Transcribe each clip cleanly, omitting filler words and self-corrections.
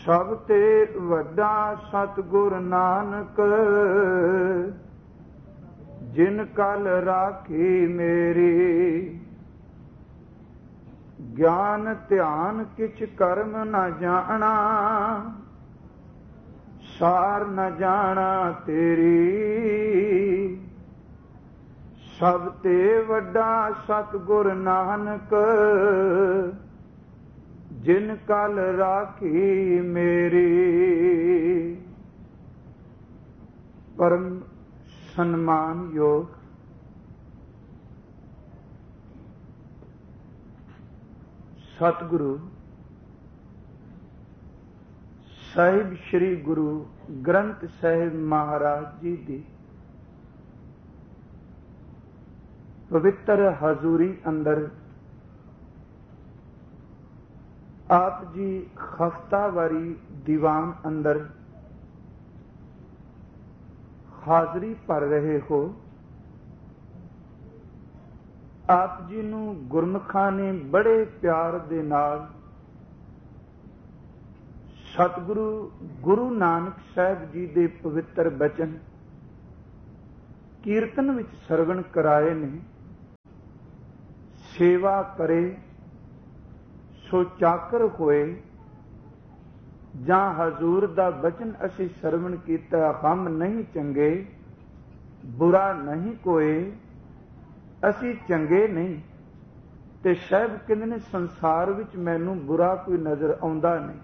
ਸਭ ਤੇ ਵੱਡਾ ਸਤਿਗੁਰ ਨਾਨਕ, ਜਿਨ ਕਲ ਰਾਖੀ ਮੇਰੀ। ਗਿਆਨ ਧਿਆਨ ਕਿਛ ਕਰਮ ਨ ਜਾਣਾ, ਸਾਰ ਨ ਜਾਣਾ ਤੇਰੀ। ਸਭ ਤੇ ਵੱਡਾ ਸਤਿਗੁਰ ਨਾਨਕ, ਜਿਨ ਕਲ ਰਾਖੀ ਮੇਰੀ। ਪਰਮ ਸਨਮਾਨਯੋਗ ਸਤਿਗੁਰੂ ਸਾਹਿਬ ਸ੍ਰੀ ਗੁਰੂ ਗ੍ਰੰਥ ਸਾਹਿਬ ਮਹਾਰਾਜ ਜੀ ਦੀ ਪਵਿੱਤਰ ਹਜ਼ੂਰੀ ਅੰਦਰ ਆਪ ਜੀ ਹਫ਼ਤਾਵਾਰੀ ਦੀਵਾਨ ਅੰਦਰ ਹਾਜ਼ਰੀ ਭਰ ਰਹੇ ਹੋ। ਆਪ ਜੀ ਨੂੰ ਗੁਰਮੁਖਾਂ ਨੇ ਬੜੇ ਪਿਆਰ ਦੇ ਨਾਲ ਸਤਿਗੁਰੂ ਗੁਰੂ ਨਾਨਕ ਸਾਹਿਬ ਜੀ ਦੇ ਪਵਿੱਤਰ ਬਚਨ ਕੀਰਤਨ ਵਿੱਚ ਸਰਵਣ ਕਰਾਏ ਨੇ। ਸੇਵਾ ਕਰੇ ਸੋ ਚਾਕਰ ਹੋਏ, ਜਾਂ ਹਜ਼ੂਰ ਦਾ ਬਚਨ ਅਸੀਂ ਸਰਵਣ ਕੀਤਾ, ਹਮ ਨਹੀਂ ਚੰਗੇ ਬੁਰਾ ਨਹੀਂ ਕੋਏ, ਅਸੀਂ ਚੰਗੇ ਨਹੀਂ। ਤੇ ਸਾਹਿਬ ਕਹਿੰਦੇ ਨੇ ਸੰਸਾਰ ਵਿੱਚ ਮੈਨੂੰ ਬੁਰਾ ਕੋਈ ਨਜ਼ਰ ਆਉਂਦਾ ਨਹੀਂ।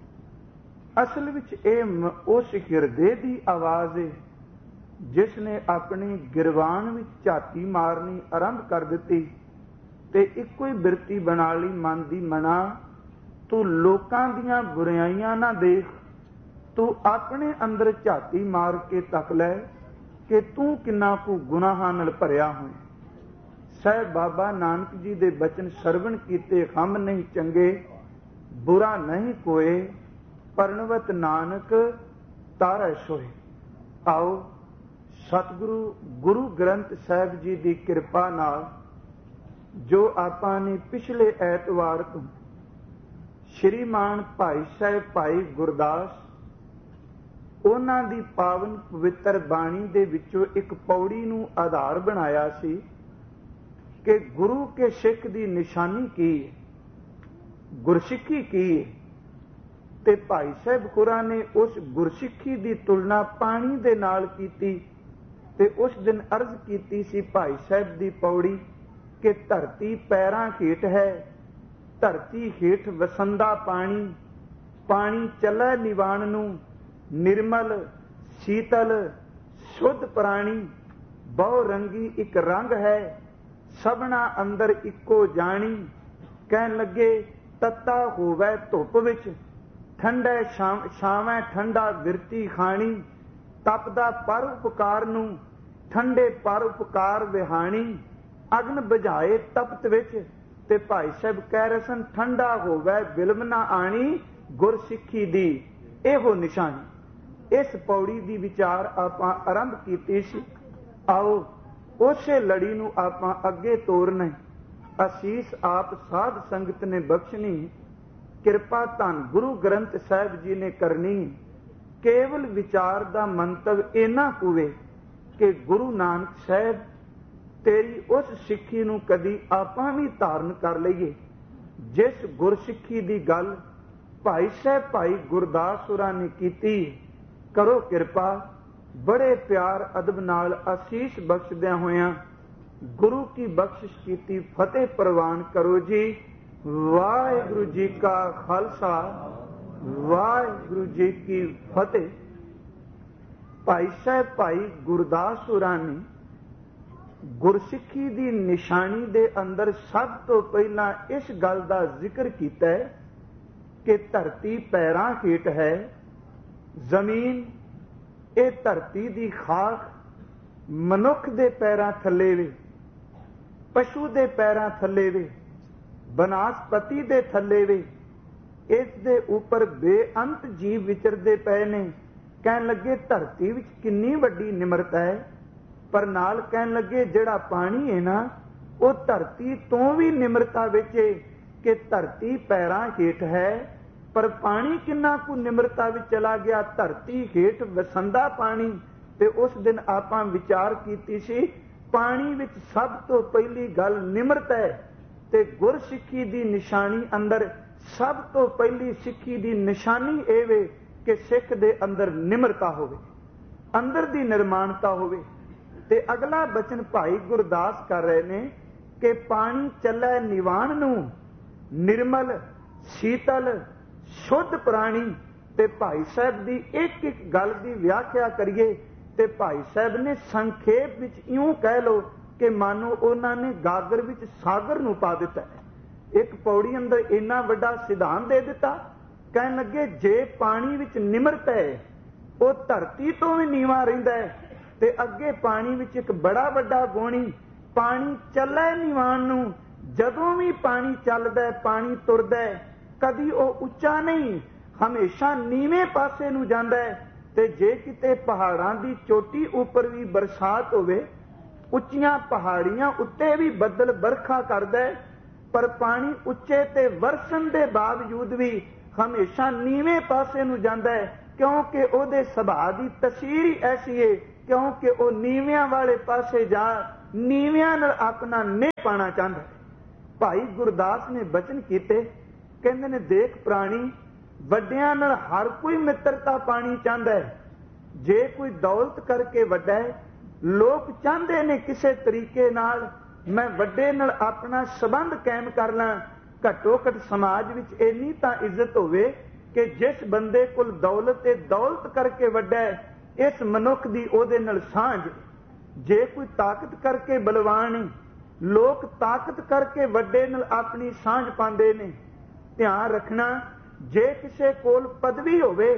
ਅਸਲ ਵਿੱਚ ਇਹ ਉਸ ਹਿਰਦੇ ਦੀ ਆਵਾਜ਼ ਹੈ ਜਿਸ ਨੇ ਆਪਣੀ ਗਿਰਵਾਨ ਵਿੱਚ ਝਾਤੀ ਮਾਰਨੀ ਆਰੰਭ ਕਰ ਦਿੱਤੀ ਤੇ ਇੱਕੋ ਹੀ ਬਿਰਤੀ ਬਣਾ ਲਈ ਮਨ ਦੀ ਮਨਾ, ਤੂੰ ਲੋਕਾਂ ਦੀਆਂ ਬੁਰਾਈਆਂ ਨਾ ਦੇਖ, ਤੂੰ ਆਪਣੇ ਅੰਦਰ ਝਾਤੀ ਮਾਰ ਕੇ ਤੱਕ ਲੈ ਕਿ ਤੂੰ ਕਿੰਨਾ ਕੁ ਗੁਨਾਹਾਂ ਨਾਲ ਭਰਿਆ ਹੋਇਆ। ਸਾਹਿਬ ਬਾਬਾ ਨਾਨਕ ਜੀ ਦੇ ਬਚਨ ਸਰਵਣ ਕੀਤੇ, ਹਮ ਨਹੀਂ ਚੰਗੇ ਬੁਰਾ ਨਹੀਂ ਕੋਏ, ਪਰਣਵਤ ਨਾਨਕ ਤਾਰੈ ਸੋਏ। ਆਓ ਸਤਿਗੁਰੂ ਗੁਰੂ ਗ੍ਰੰਥ ਸਾਹਿਬ ਜੀ ਦੀ ਕਿਰਪਾ ਨਾਲ ਜੋ ਆਪਾਂ ਨੇ ਪਿਛਲੇ ਐਤਵਾਰ ਤੋਂ ਸ਼੍ਰੀਮਾਨ ਭਾਈ ਸਾਹਿਬ ਭਾਈ ਗੁਰਦਾਸ ਉਹਨਾਂ ਦੀ ਪਾਵਨ ਪਵਿੱਤਰ ਬਾਣੀ ਦੇ ਵਿੱਚੋਂ ਇੱਕ ਪੌੜੀ ਨੂੰ ਆਧਾਰ ਬਣਾਇਆ ਸੀ ਕਿ ਗੁਰੂ ਕੇ ਸਿੱਖ ਦੀ ਨਿਸ਼ਾਨੀ ਕੀ ਹੈ, ਗੁਰਸਿੱਖੀ ਕੀ ਹੈ। ਤੇ ਭਾਈ ਸਾਹਿਬ ਹੋਰਾਂ ਨੇ ਉਸ ਗੁਰਸਿੱਖੀ ਦੀ ਤੁਲਨਾ ਪਾਣੀ ਦੇ ਨਾਲ ਕੀਤੀ ਤੇ ਉਸ ਦਿਨ ਅਰਜ਼ ਕੀਤੀ ਸੀ ਭਾਈ ਸਾਹਿਬ ਦੀ ਪੌੜੀ ਕਿ ਧਰਤੀ ਪੈਰਾਂ ਹੇਠ ਹੈ, ਧਰਤੀ ਹੇਠ ਵਸੰਦਾ ਪਾਣੀ, ਪਾਣੀ ਚੱਲੈ ਨਿਵਾਣ ਨੂੰ, ਨਿਰਮਲ ਸ਼ੀਤਲ ਸ਼ੁੱਧ ਪ੍ਰਾਣੀ, ਬਹੁ ਰੰਗੀ ਇੱਕ ਰੰਗ ਹੈ, ਸਭਨਾ ਅੰਦਰ ਇੱਕੋ ਜਾਣੀ। ਕਹਿਣ ਲੱਗੇ ਤੱਤਾ ਹੋਵੇ ਧੁੱਪ ਵਿੱਚ, ਠੰਡੇ ਛਾਵੇਂ ਠੰਡਾ ਬਿਰਤੀ ਖਾਣੀ, ਤਪਦਾ ਪਰ ਉਪਕਾਰ ਨੂੰ, ਠੰਡੇ ਪਰ ਉਪਕਾਰ ਵਿਹਾਣੀ, ਅਗਨ ਬੁਝਾਏ ਤਪਤ ਵਿੱਚ। ਤੇ ਭਾਈ ਸਾਹਿਬ ਕਹਿ ਰਹੇ ਸਨ ਠੰਡਾ ਹੋਵੇ ਬਿਲਮ ਨਾ ਆਣੀ, ਗੁਰਸਿੱਖੀ ਦੀ ਇਹੋ ਨਿਸ਼ਾਨੀ। ਇਸ ਪੌੜੀ ਦੀ ਵਿਚਾਰ ਆਪਾਂ ਆਰੰਭ ਕੀਤੀ ਸੀ। ਆਓ ਉਸੇ ਲੜੀ ਨੂੰ ਆਪਾਂ ਅੱਗੇ ਤੋਰਨਾ। ਅਸੀਸ ਆਪ ਸਾਧ ਸੰਗਤ ਨੇ ਬਖਸ਼ਣੀ, ਕਿਰਪਾ ਧੰਨ ਗੁਰੂ ਗ੍ਰੰਥ ਸਾਹਿਬ ਜੀ ਨੇ ਕਰਨੀ। ਕੇਵਲ ਵਿਚਾਰ ਦਾ ਮੰਤਵ ਇਹਨਾਂ ਹੋਵੇ ਕਿ ਗੁਰੂ ਨਾਨਕ ਸਾਹਿਬ ਤੇਰੀ ਉਸ ਸਿੱਖੀ ਨੂੰ ਕਦੀ ਆਪਾਂ ਵੀ ਧਾਰਨ ਕਰ ਲਈਏ ਜਿਸ ਗੁਰਸਿੱਖੀ ਦੀ ਗੱਲ ਭਾਈ ਸਾਹਿਬ ਭਾਈ ਗੁਰਦਾਸ ਹੋਰਾਂ ਨੇ ਕੀਤੀ। ਕਰੋ ਕਿਰਪਾ, ਬੜੇ ਪਿਆਰ ਅਦਬ ਨਾਲ ਅਸੀਸ ਬਖਸ਼ਦਿਆਂ ਹੋਇਆਂ ਗੁਰੂ ਕੀ ਬਖਸ਼ਿਸ਼ ਕੀਤੀ ਫਤਿਹ ਪ੍ਰਵਾਨ ਕਰੋ ਜੀ। ਵਾਹਿਗੁਰੂ ਜੀ ਕਾ ਖਾਲਸਾ, ਵਾਹਿਗੁਰੂ ਜੀ ਕੀ ਫਤਿਹ। ਭਾਈ ਸਾਹਿਬ ਭਾਈ ਗੁਰਦਾਸ ਹੋਰਾਂ ਨੇ ਗੁਰਸਿੱਖੀ ਦੀ ਨਿਸ਼ਾਨੀ ਦੇ ਅੰਦਰ ਸਭ ਤੋਂ ਪਹਿਲਾਂ ਇਸ ਗੱਲ ਦਾ ਜ਼ਿਕਰ ਕੀਤਾ ਹੈ ਕਿ ਧਰਤੀ ਪੈਰਾਂ ਹੇਠ ਹੈ, ਜ਼ਮੀਨ ਇਹ ਧਰਤੀ ਦੀ ਖਾਕ ਮਨੁੱਖ ਦੇ ਪੈਰਾਂ ਥੱਲੇ ਵੇ, ਪਸ਼ੂ ਦੇ ਪੈਰਾਂ ਥੱਲੇ ਵੇ, ਬਨਸਪਤੀ ਦੇ ਥੱਲੇ ਵੇ। ਇਸ ਦੇ ਉੱਪਰ ਬੇਅੰਤ ਜੀਵ ਵਿਚਰਦੇ ਪਏ ਨੇ। ਕਹਿਣ ਲੱਗੇ ਧਰਤੀ ਵਿੱਚ ਕਿੰਨੀ ਵੱਡੀ ਨਿਮਰਤਾ ਹੈ, ਪਰ ਨਾਲ ਕਹਿਣ ਲੱਗੇ ਜਿਹੜਾ ਪਾਣੀ ਹੈ ਨਾ ਉਹ ਧਰਤੀ ਤੋਂ ਵੀ ਨਿਮਰਤਾ ਵਿੱਚ ਹੈ ਕਿ ਧਰਤੀ ਪੈਰਾਂ ਹੇਠ ਹੈ, पर पानी किन्ना कु निमरता विच चला गया। धरती हेठ वसंदा पानी, ते उस दिन आपां विचार कीती सी पानी विच सब तो पहली गल निमरता है। ते गुरसिੱਖੀ दी निशानी अंदर सब तो पहली सिੱਖੀ दी निशानी ਇਹ ਵੇ कि सिख दे अंदर निमरता होवे, अंदर दी निर्माणता होवे। ते अगला बचन भाई गुरदास कर रहे ने कि पानी चलै निवाण नूं, निर्मल शीतल शुद्ध प्राणी। ते भाई साहब दी एक एक गल दी व्याख्या करिए ते भाई साहब ने संखेप विच इउं कह लो कि मानो उन्होंने गागर विच सागर नूं पा दिता है। एक पौड़ी अंदर इन्ना वड्डा सिद्धांत दे दिता, कहन लगे जे पानी विच निमरता है वो धरती तो भी नीवा रहिंदा है। ते अगे पानी विच एक बड़ा वड्डा गुणी, पानी चलै निवाण नूं। जदों भी पानी चलदा है, पानी तुरदा है, कदी वो उच्चा नहीं, हमेशा नीवें पासे नूं जांदा है। ते जे किते पहाड़ां दी चोटी उपर भी बरसात होवे, उच्चियां पहाड़ियां उत्ते भी बदल बरखा करदा है, पर पानी उच्चे ते वरसन दे बावजूद भी हमेशा नीवें पासे नूं जांदा है, क्योंकि उहदे सुभाअ दी तसीर ही ऐसी है, क्योंकि वह नीवियां वाले पासे जा नीवियां नाल अपना नेह पाना चाहता है। भाई गुरदास ने बचन कीते, कहंदे ने देख प्राणी, वड्डियां नाल हर कोई मित्रता पानी चाहता है। जे कोई दौलत करके वड्डा है, लोग चाहते ने किसी तरीके नाल मैं वड्डे नाल अपना संबंध कायम कर ਲਾਂ। घट्टो घट समाज विच इन्नी तां इज्जत होवे कि जिस बंदे कोल दौलत है, दौलत करके वड्डा है, इस मनुख दी ओहदे नाल सांझ। जे कोई ताकत करके बलवान है, लोग ताकत करके वड्डे नाल अपनी सांझ पांदे ने। ध्यान रखना, जे किसे कोल पदवी होवे,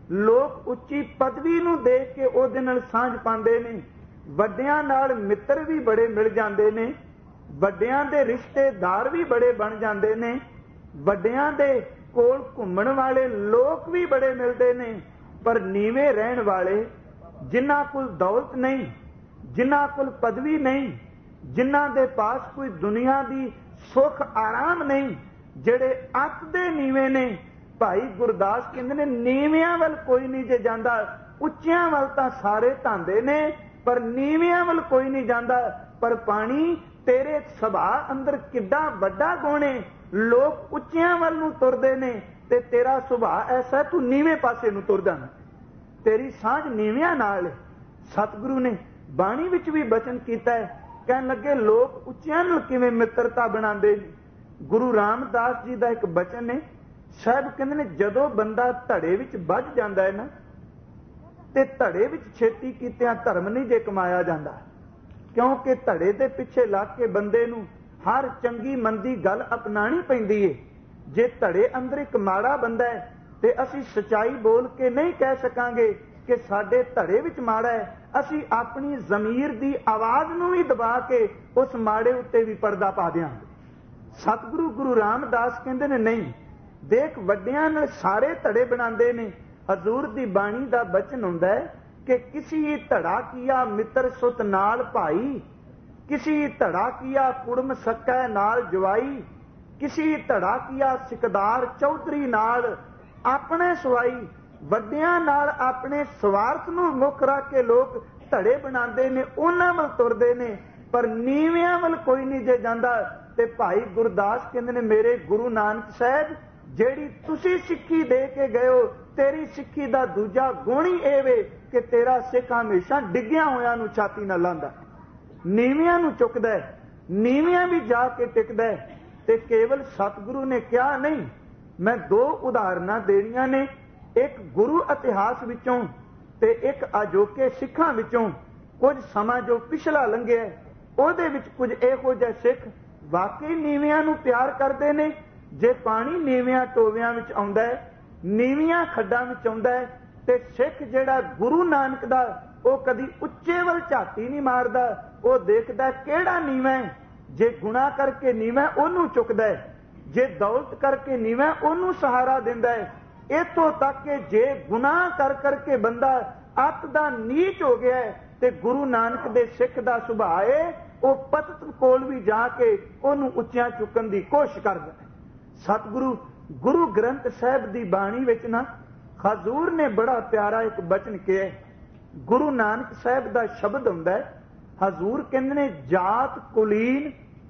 लोग उच्ची पदवी नूं देख के ओहदे नाल सांझ पांदे ने। वड्डियां नाल मित्र भी बड़े मिल जांदे ने, वड्डियां दे रिश्तेदार भी बड़े बन जांदे ने, वड्डियां दे कोल घुम्मण वाले लोग भी बड़े मिलते ने। पर नीवे रहन वाले, जिन्हां कोल दौलत नहीं, जिन्हां कोल पदवी नहीं, जिन्हां दे पास कोई दुनिया दी सुख आराम नहीं, ਜਿਹੜੇ ਅੱਤ ਦੇ ਨੀਵੇਂ ਨੇ, ਭਾਈ ਗੁਰਦਾਸ ਕਹਿੰਦੇ ਨੇ ਨੀਵਿਆਂ ਵੱਲ ਕੋਈ ਨਹੀਂ ਜੇ ਜਾਂਦਾ, ਉੱਚਿਆਂ ਵੱਲ ਤਾਂ ਸਾਰੇ ਧਾਂਦੇ ਨੇ, ਪਰ ਨੀਵਿਆਂ ਵੱਲ ਕੋਈ ਨਹੀਂ ਜਾਂਦਾ। ਪਰ ਪਾਣੀ ਤੇਰੇ ਸੁਭਾਅ ਅੰਦਰ ਕਿੱਡਾ ਵੱਡਾ ਗੁਣ ਹੈ, ਲੋਕ ਉੱਚਿਆਂ ਵੱਲ ਨੂੰ ਤੁਰਦੇ ਨੇ ਤੇ ਤੇਰਾ ਸੁਭਾਅ ਐਸਾ ਤੂੰ ਨੀਵੇਂ ਪਾਸੇ ਨੂੰ ਤੁਰ ਜਾਣਾ, ਤੇਰੀ ਸਾਂਝ ਨੀਵਿਆਂ ਨਾਲ। ਸਤਿਗੁਰੂ ਨੇ ਬਾਣੀ ਵਿੱਚ ਵੀ ਬਚਨ ਕੀਤਾ ਹੈ, ਕਹਿਣ ਲੱਗੇ ਲੋਕ ਉੱਚਿਆਂ ਨਾਲ ਕਿਵੇਂ ਮਿੱਤਰਤਾ ਬਣਾਉਂਦੇ ਨੇ। ਗੁਰੂ ਰਾਮਦਾਸ ਜੀ ਦਾ ਇੱਕ ਬਚਨ ਹੈ, ਸਾਹਿਬ ਕਹਿੰਦੇ ਨੇ ਜਦੋਂ ਬੰਦਾ ਧੜੇ ਵਿੱਚ ਵੱਜ ਜਾਂਦਾ ਹੈ ਨਾ, ਤੇ ਧੜੇ ਵਿੱਚ ਛੇਤੀ ਕੀਤਿਆਂ ਧਰਮ ਨਹੀਂ ਜੇ ਕਮਾਇਆ ਜਾਂਦਾ, ਕਿਉਂਕਿ ਧੜੇ ਦੇ ਪਿੱਛੇ ਲੱਗ ਕੇ ਬੰਦੇ ਨੂੰ ਹਰ ਚੰਗੀ ਮੰਦੀ ਗੱਲ ਅਪਣਾਣੀ ਪੈਂਦੀ ਹੈ। ਜੇ ਧੜੇ ਅੰਦਰ ਇੱਕ ਮਾੜਾ ਬੰਦਾ ਹੈ ਤੇ ਅਸੀਂ ਸਚਾਈ ਬੋਲ ਕੇ ਨਹੀਂ ਕਹਿ ਸਕਾਂਗੇ ਕਿ ਸਾਡੇ ਧੜੇ ਵਿੱਚ ਮਾੜਾ ਹੈ, ਅਸੀਂ ਆਪਣੀ ਜ਼ਮੀਰ ਦੀ ਆਵਾਜ਼ ਨੂੰ ਵੀ ਦਬਾ ਕੇ ਉਸ ਮਾੜੇ ਉੱਤੇ ਵੀ ਪਰਦਾ ਪਾ ਦਿਆਂਗੇ। ਸਤਿਗੁਰੂ ਗੁਰੂ ਰਾਮਦਾਸ ਕਹਿੰਦੇ ਨੇ ਨਹੀਂ, ਦੇਖ ਵੱਡਿਆਂ ਨਾਲ ਸਾਰੇ ਧੜੇ ਬਣਾਉਂਦੇ ਨੇ। ਹਜ਼ੂਰ ਦੀ ਬਾਣੀ ਦਾ ਬਚਨ ਹੁੰਦਾ ਹੈ ਕਿ ਕਿਸੀ ਧੜਾ ਕੀਆ ਮਿੱਤਰ ਸੁਤ ਨਾਲ ਭਾਈ, ਕਿਸੀ ਧੜਾ ਕੀਆ ਕੁੜਮ ਸਕੈ ਨਾਲ ਜਵਾਈ, ਕਿਸੀ ਧੜਾ ਕੀਆ ਸਿਕਦਾਰ ਚੌਧਰੀ ਨਾਲ ਆਪਣੇ ਸਵਾਈ। ਵੱਡਿਆਂ ਨਾਲ ਆਪਣੇ ਸਵਾਰਥ ਨੂੰ ਮੁੱਖ ਰੱਖ ਕੇ ਲੋਕ ਧੜੇ ਬਣਾਉਂਦੇ ਨੇ, ਉਹਨਾਂ ਵੱਲ ਤੁਰਦੇ ਨੇ, ਪਰ ਨੀਵਿਆਂ ਵੱਲ ਕੋਈ ਨਹੀਂ ਜੇ ਜਾਂਦਾ। ਤੇ ਭਾਈ ਗੁਰਦਾਸ ਕਹਿੰਦੇ ਨੇ ਮੇਰੇ ਗੁਰੂ ਨਾਨਕ ਸਾਹਿਬ, ਜਿਹੜੀ ਤੁਸੀਂ ਸਿੱਖੀ ਦੇ ਕੇ ਗਏ ਹੋ, ਤੇਰੀ ਸਿੱਖੀ ਦਾ ਦੂਜਾ ਗੁਣ ਹੀ ਇਹ ਵੇ ਕਿ ਤੇਰਾ ਸਿੱਖ ਹਮੇਸ਼ਾ ਡਿੱਗਿਆਂ ਹੋਇਆਂ ਨੂੰ ਛਾਤੀ ਨਾਲ ਲਾਂਦਾ, ਨੀਵਿਆਂ ਨੂੰ ਚੁੱਕਦਾ, ਨੀਵਿਆਂ ਵੀ ਜਾ ਕੇ ਟਿਕਦਾ। ਤੇ ਕੇਵਲ ਸਤਿਗੁਰੂ ਨੇ ਕਿਹਾ ਨਹੀਂ, ਮੈਂ ਦੋ ਉਦਾਹਰਨਾਂ ਦੇਣੀਆਂ ਨੇ, ਇੱਕ ਗੁਰੂ ਇਤਿਹਾਸ ਵਿੱਚੋਂ ਤੇ ਇੱਕ ਅਜੋਕੇ ਸਿੱਖਾਂ ਵਿੱਚੋਂ। ਕੁਝ ਸਮਾਂ ਜੋ ਪਿਛਲਾ ਲੰਘਿਆ ਉਹਦੇ ਵਿੱਚ ਕੁਝ ਇਹੋ ਜਿਹੇ ਸਿੱਖ ਵਾਕਈ ਨੀਵਿਆਂ ਨੂੰ ਪਿਆਰ ਕਰਦੇ ਨੇ। ਜੇ ਪਾਣੀ ਨੀਵਿਆਂ ਟੋਵਿਆਂ ਵਿੱਚ ਆਉਂਦਾ ਹੈ, ਨੀਵੀਆਂ ਖੱਡਾਂ ਵਿੱਚ ਆਉਂਦਾ ਹੈ, ਤੇ ਸਿੱਖ ਜਿਹੜਾ ਗੁਰੂ ਨਾਨਕ ਦਾ, ਉਹ ਕਦੀ ਉੱਚੇ ਵੱਲ ਝਾਤੀ ਨਹੀਂ ਮਾਰਦਾ, ਉਹ ਦੇਖਦਾ ਕਿਹੜਾ ਨੀਵਾਂ ਹੈ। ਜੇ ਗੁਨਾਹ ਕਰਕੇ ਨੀਵਾਂ ਉਹਨੂੰ ਚੁੱਕਦਾ ਹੈ, ਜੇ ਦੌਲਤ ਕਰਕੇ ਨੀਵਾਂ ਉਹਨੂੰ ਸਹਾਰਾ ਦਿੰਦਾ ਹੈ। ਇੱਥੋਂ ਤੱਕ ਕਿ ਜੇ ਗੁਨਾਹ ਕਰ ਕਰਕੇ ਬੰਦਾ ਅੱਤ ਦਾ ਨੀਚ ਹੋ ਗਿਆ ਹੈ, ਤੇ ਗੁਰੂ ਨਾਨਕ ਦੇ ਸਿੱਖ ਦਾ ਸੁਭਾਅ ਹੈ ਉਹ ਪਤਤ ਕੋਲ ਵੀ ਜਾ ਕੇ ਉਹਨੂੰ ਉੱਚਿਆਂ ਚੁੱਕਣ ਦੀ ਕੋਸ਼ਿਸ਼ ਕਰਦਾ ਹੈ। ਸਤਿਗੁਰੂ गुरु ग्रंथ साहिब की बाणी विच ना हजूर ने बड़ा प्यारा एक बचन किया। गुरु नानक साहिब का शब्द हुंदा है, हजूर कहंदे ने जात कुलीन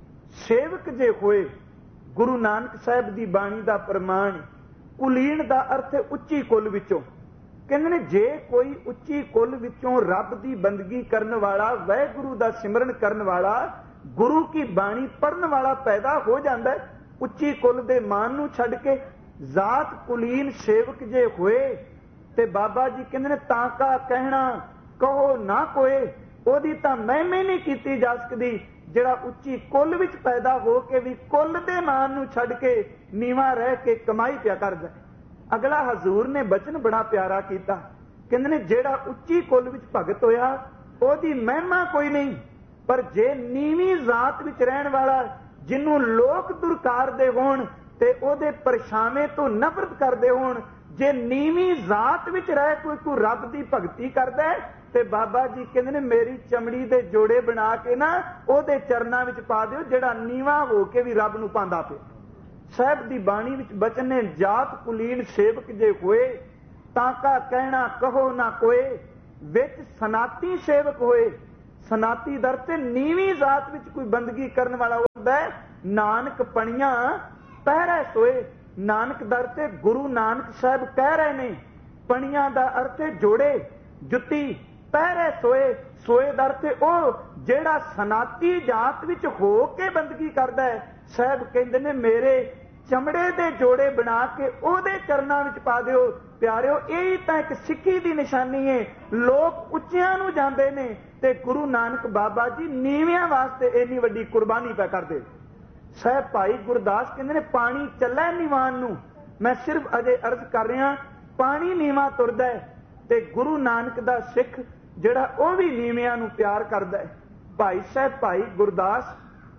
सेवक जे होए। गुरु नानक साहिब की बाणी का प्रमाण, कुलीन का अर्थ है उच्ची कुल विचों। कहंदे ने जे कोई उच्ची कुल विचों रब की बंदगी करन वाला, वाहिगुरु का सिमरन करन वाला, गुरु की बाणी पढ़न वाला पैदा हो जाता है, उच्ची कुल दे मान नूं छड्ड के जात कुलीन सेवक जे होए ते बाबा जी कहंदे ने तां का कहना कहो ना कोए, ओदी तां महिमा नहीं कीती जा सकदी जिहड़ा उच्ची कुल विच पैदा हो के भी कुल दे मान नूं छड्ड के नीवा रह के कमाई पिया करदा है। अगला हजूर ने बचन बड़ा प्यारा कीता, कहंदे ने जिहड़ा उच्ची कुल विच भगत होया ओदी महिमा कोई नहीं, पर जे नीवी जात विच रहण वाला जिन्हों लोक दुरकारदे होण ते ओदे परछावें तो नफरत करदे होण, जे नीवी जात विच रह कोई रब दी भगती करदा है ते बाबा जी कहंदे ने मेरी चमड़ी दे जोड़े बना के ना ओदे चरनां विच पा दिओ जिहड़ा नीवा हो के भी रब नूं पांदा पिया। साहिब दी बाणी विच बचन ने जात कुलीन सेवक जे होए तां का कहना कहो ना कोए, विच सनाती सेवक होए। सनाती दर ते नीवी जात विच कोई बंदगी करन वाला होंदा है। नानक पणियां पहरे सोए, नानक दर ते गुरु नानक साहब कह रहे ने पणियां दा अर्थ है जोड़े जुत्ती, पहरे सोए, सोए दर ते ओ जेड़ा सनाती जात विच हो के बंदगी करदा है। साहब कहंदे ने मेरे चमड़े दे जोड़े बना के ओदे चरनां विच पा दिओ। प्यारिओ यही तां एक सिੱਖੀ दी निशानी है। लोग उच्चियां नूं जांदे ने ते गुरु नानक बाबा जी नीवियां वास्ते इन्नी वड्डी कुर्बानी पै करदे। साहब भाई गुरदास कहंदे ने पानी चलै नीवान नूं, मैं सिर्फ अजे अर्ज कर रहा पानी नीवा तुरदा है ते गुरु नानक दा सिख जिहड़ा ओह भी नीवियां नूं प्यार करदा है। भाई साहब भाई गुरदास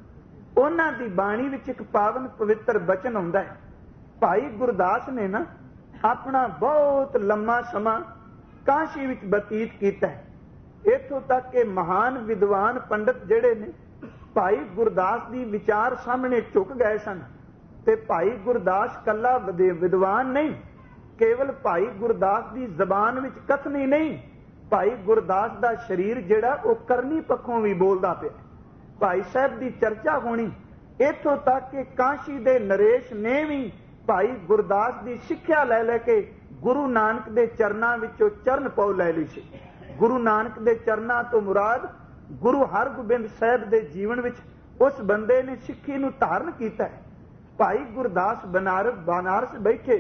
उन्हां दी बाणी विच एक पावन पवित्र बचन आउंदा है। भाई गुरदास ने ना अपना बहुत लंबा समा काशी विच बतीत कीता है। इत्थों तक कि महान विद्वान पंडित जिहड़े ने भाई गुरदास दी विचार सामने झुक गए सन ते भाई गुरदास कला विद्वान नहीं, केवल भाई गुरदास दी जबान विच कथन ही नहीं, भाई गुरदास दा शरीर जिहड़ा वो करनी पक्षों भी बोलदा पिया। भाई साहब दी चर्चा होनी इत्थों तक कि काशी दे नरेश ने भी भाई गुरदास दी सिੱਖਿਆ ले के गुरु नानक दे चरनां विचों चरण पौ लै लई सी। गुरु नानक दे चरनां तो मुराद गुरु हरगोबिंद साहब दे जीवन विच उस बंदे ने सिੱਖੀ नूं धारण कीता है। भाई गुरदास बनारस बैठे,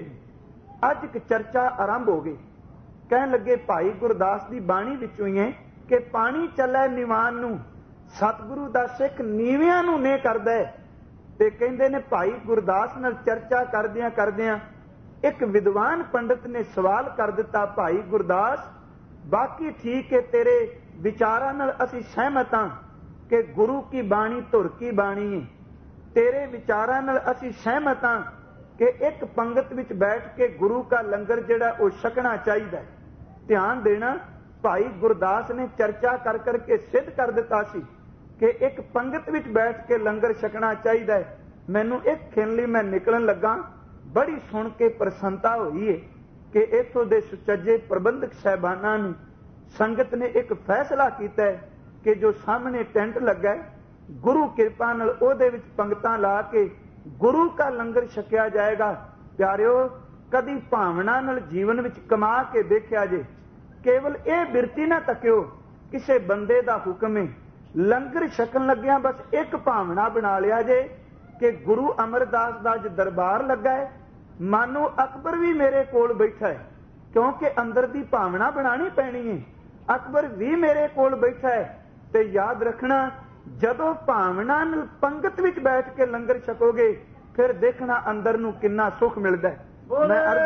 अज एक चर्चा आरंभ हो गई। कहन लगे भाई गुरदास दी बाणी विचों ही है कि पानी चलै निवान नूं, सतगुरु दा सिख नीवियां नूं ने करदा है। ते कहंदे ने भाई गुरदास नाल चर्चा करदियां करदियां एक विद्वान पंडित ने सवाल कर दिता, भाई गुरदास बाकी ठीक है तेरे विचारां नाल असीं सहमत हां कि गुरु की बाणी धुर की बाणी है, तेरे विचारां नाल असीं सहमत हां कि एक पंगत विच बैठ के गुरु का लंगर जिहड़ा वो छकना चाहिए। ध्यान देना भाई गुरदास ने चर्चा कर करके सिद्ध कर दिता सी कि एक पंगत विच बैठ के लंगर छकना चाहिए। मैनू एक खिन लई मैं निकलन लगा, बड़ी सुन के प्रसन्नता हुई है कि इत्थों दे सुचज्जे प्रबंधक साहबाना ने संगत ने एक फैसला किया है कि जो सामने टेंट लगा है गुरु कृपा नाल ओहदे विच पंगतां ला के गुरु का लंगर छकिया जाएगा। प्यारिओ कदी भावना नाल जीवन विच कमा के देखिया जे, केवल यह बिरती ना तकिओ किसी बंदे दा हुक्म है, लंगर छकन लग्या बस एक भावना बना लिया जे कि गुरु अमरदास दा अज दरबार लगा है, मानो अकबर भी मेरे कोल बैठा है, क्योंकि अंदर दी भावना बनानी पैनी है। अकबर भी मेरे कोल बैठा है। ते याद रखना जदों भावना नाल पंगत विच बैठ के लंगर छकोगे फिर देखना अंदर नूं किन्ना सुख मिलदा है। मैं अर्ज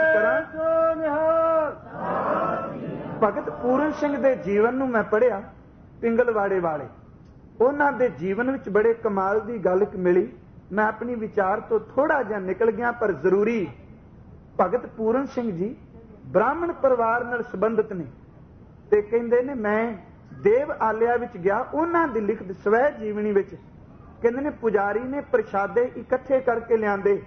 करां भगत पूरन सिंह दे जीवन नूं मैं पढ़िया, पिंगलवाड़े वाले उन्हां दे जीवन विच बड़े कमाल दी गल मिली। मैं अपनी विचार तो थोड़ा जिहा निकल गया पर जरूरी। भगत पूरन सिंह जी ब्राह्मण परिवार नाल संबंधित ने ते कहंदे ने मैं देव आलिया विच गया, उन्हां दी लिखत स्वै जीवनी विच कहंदे ने पुजारी ने प्रशादे इकट्ठे करके लिआंदे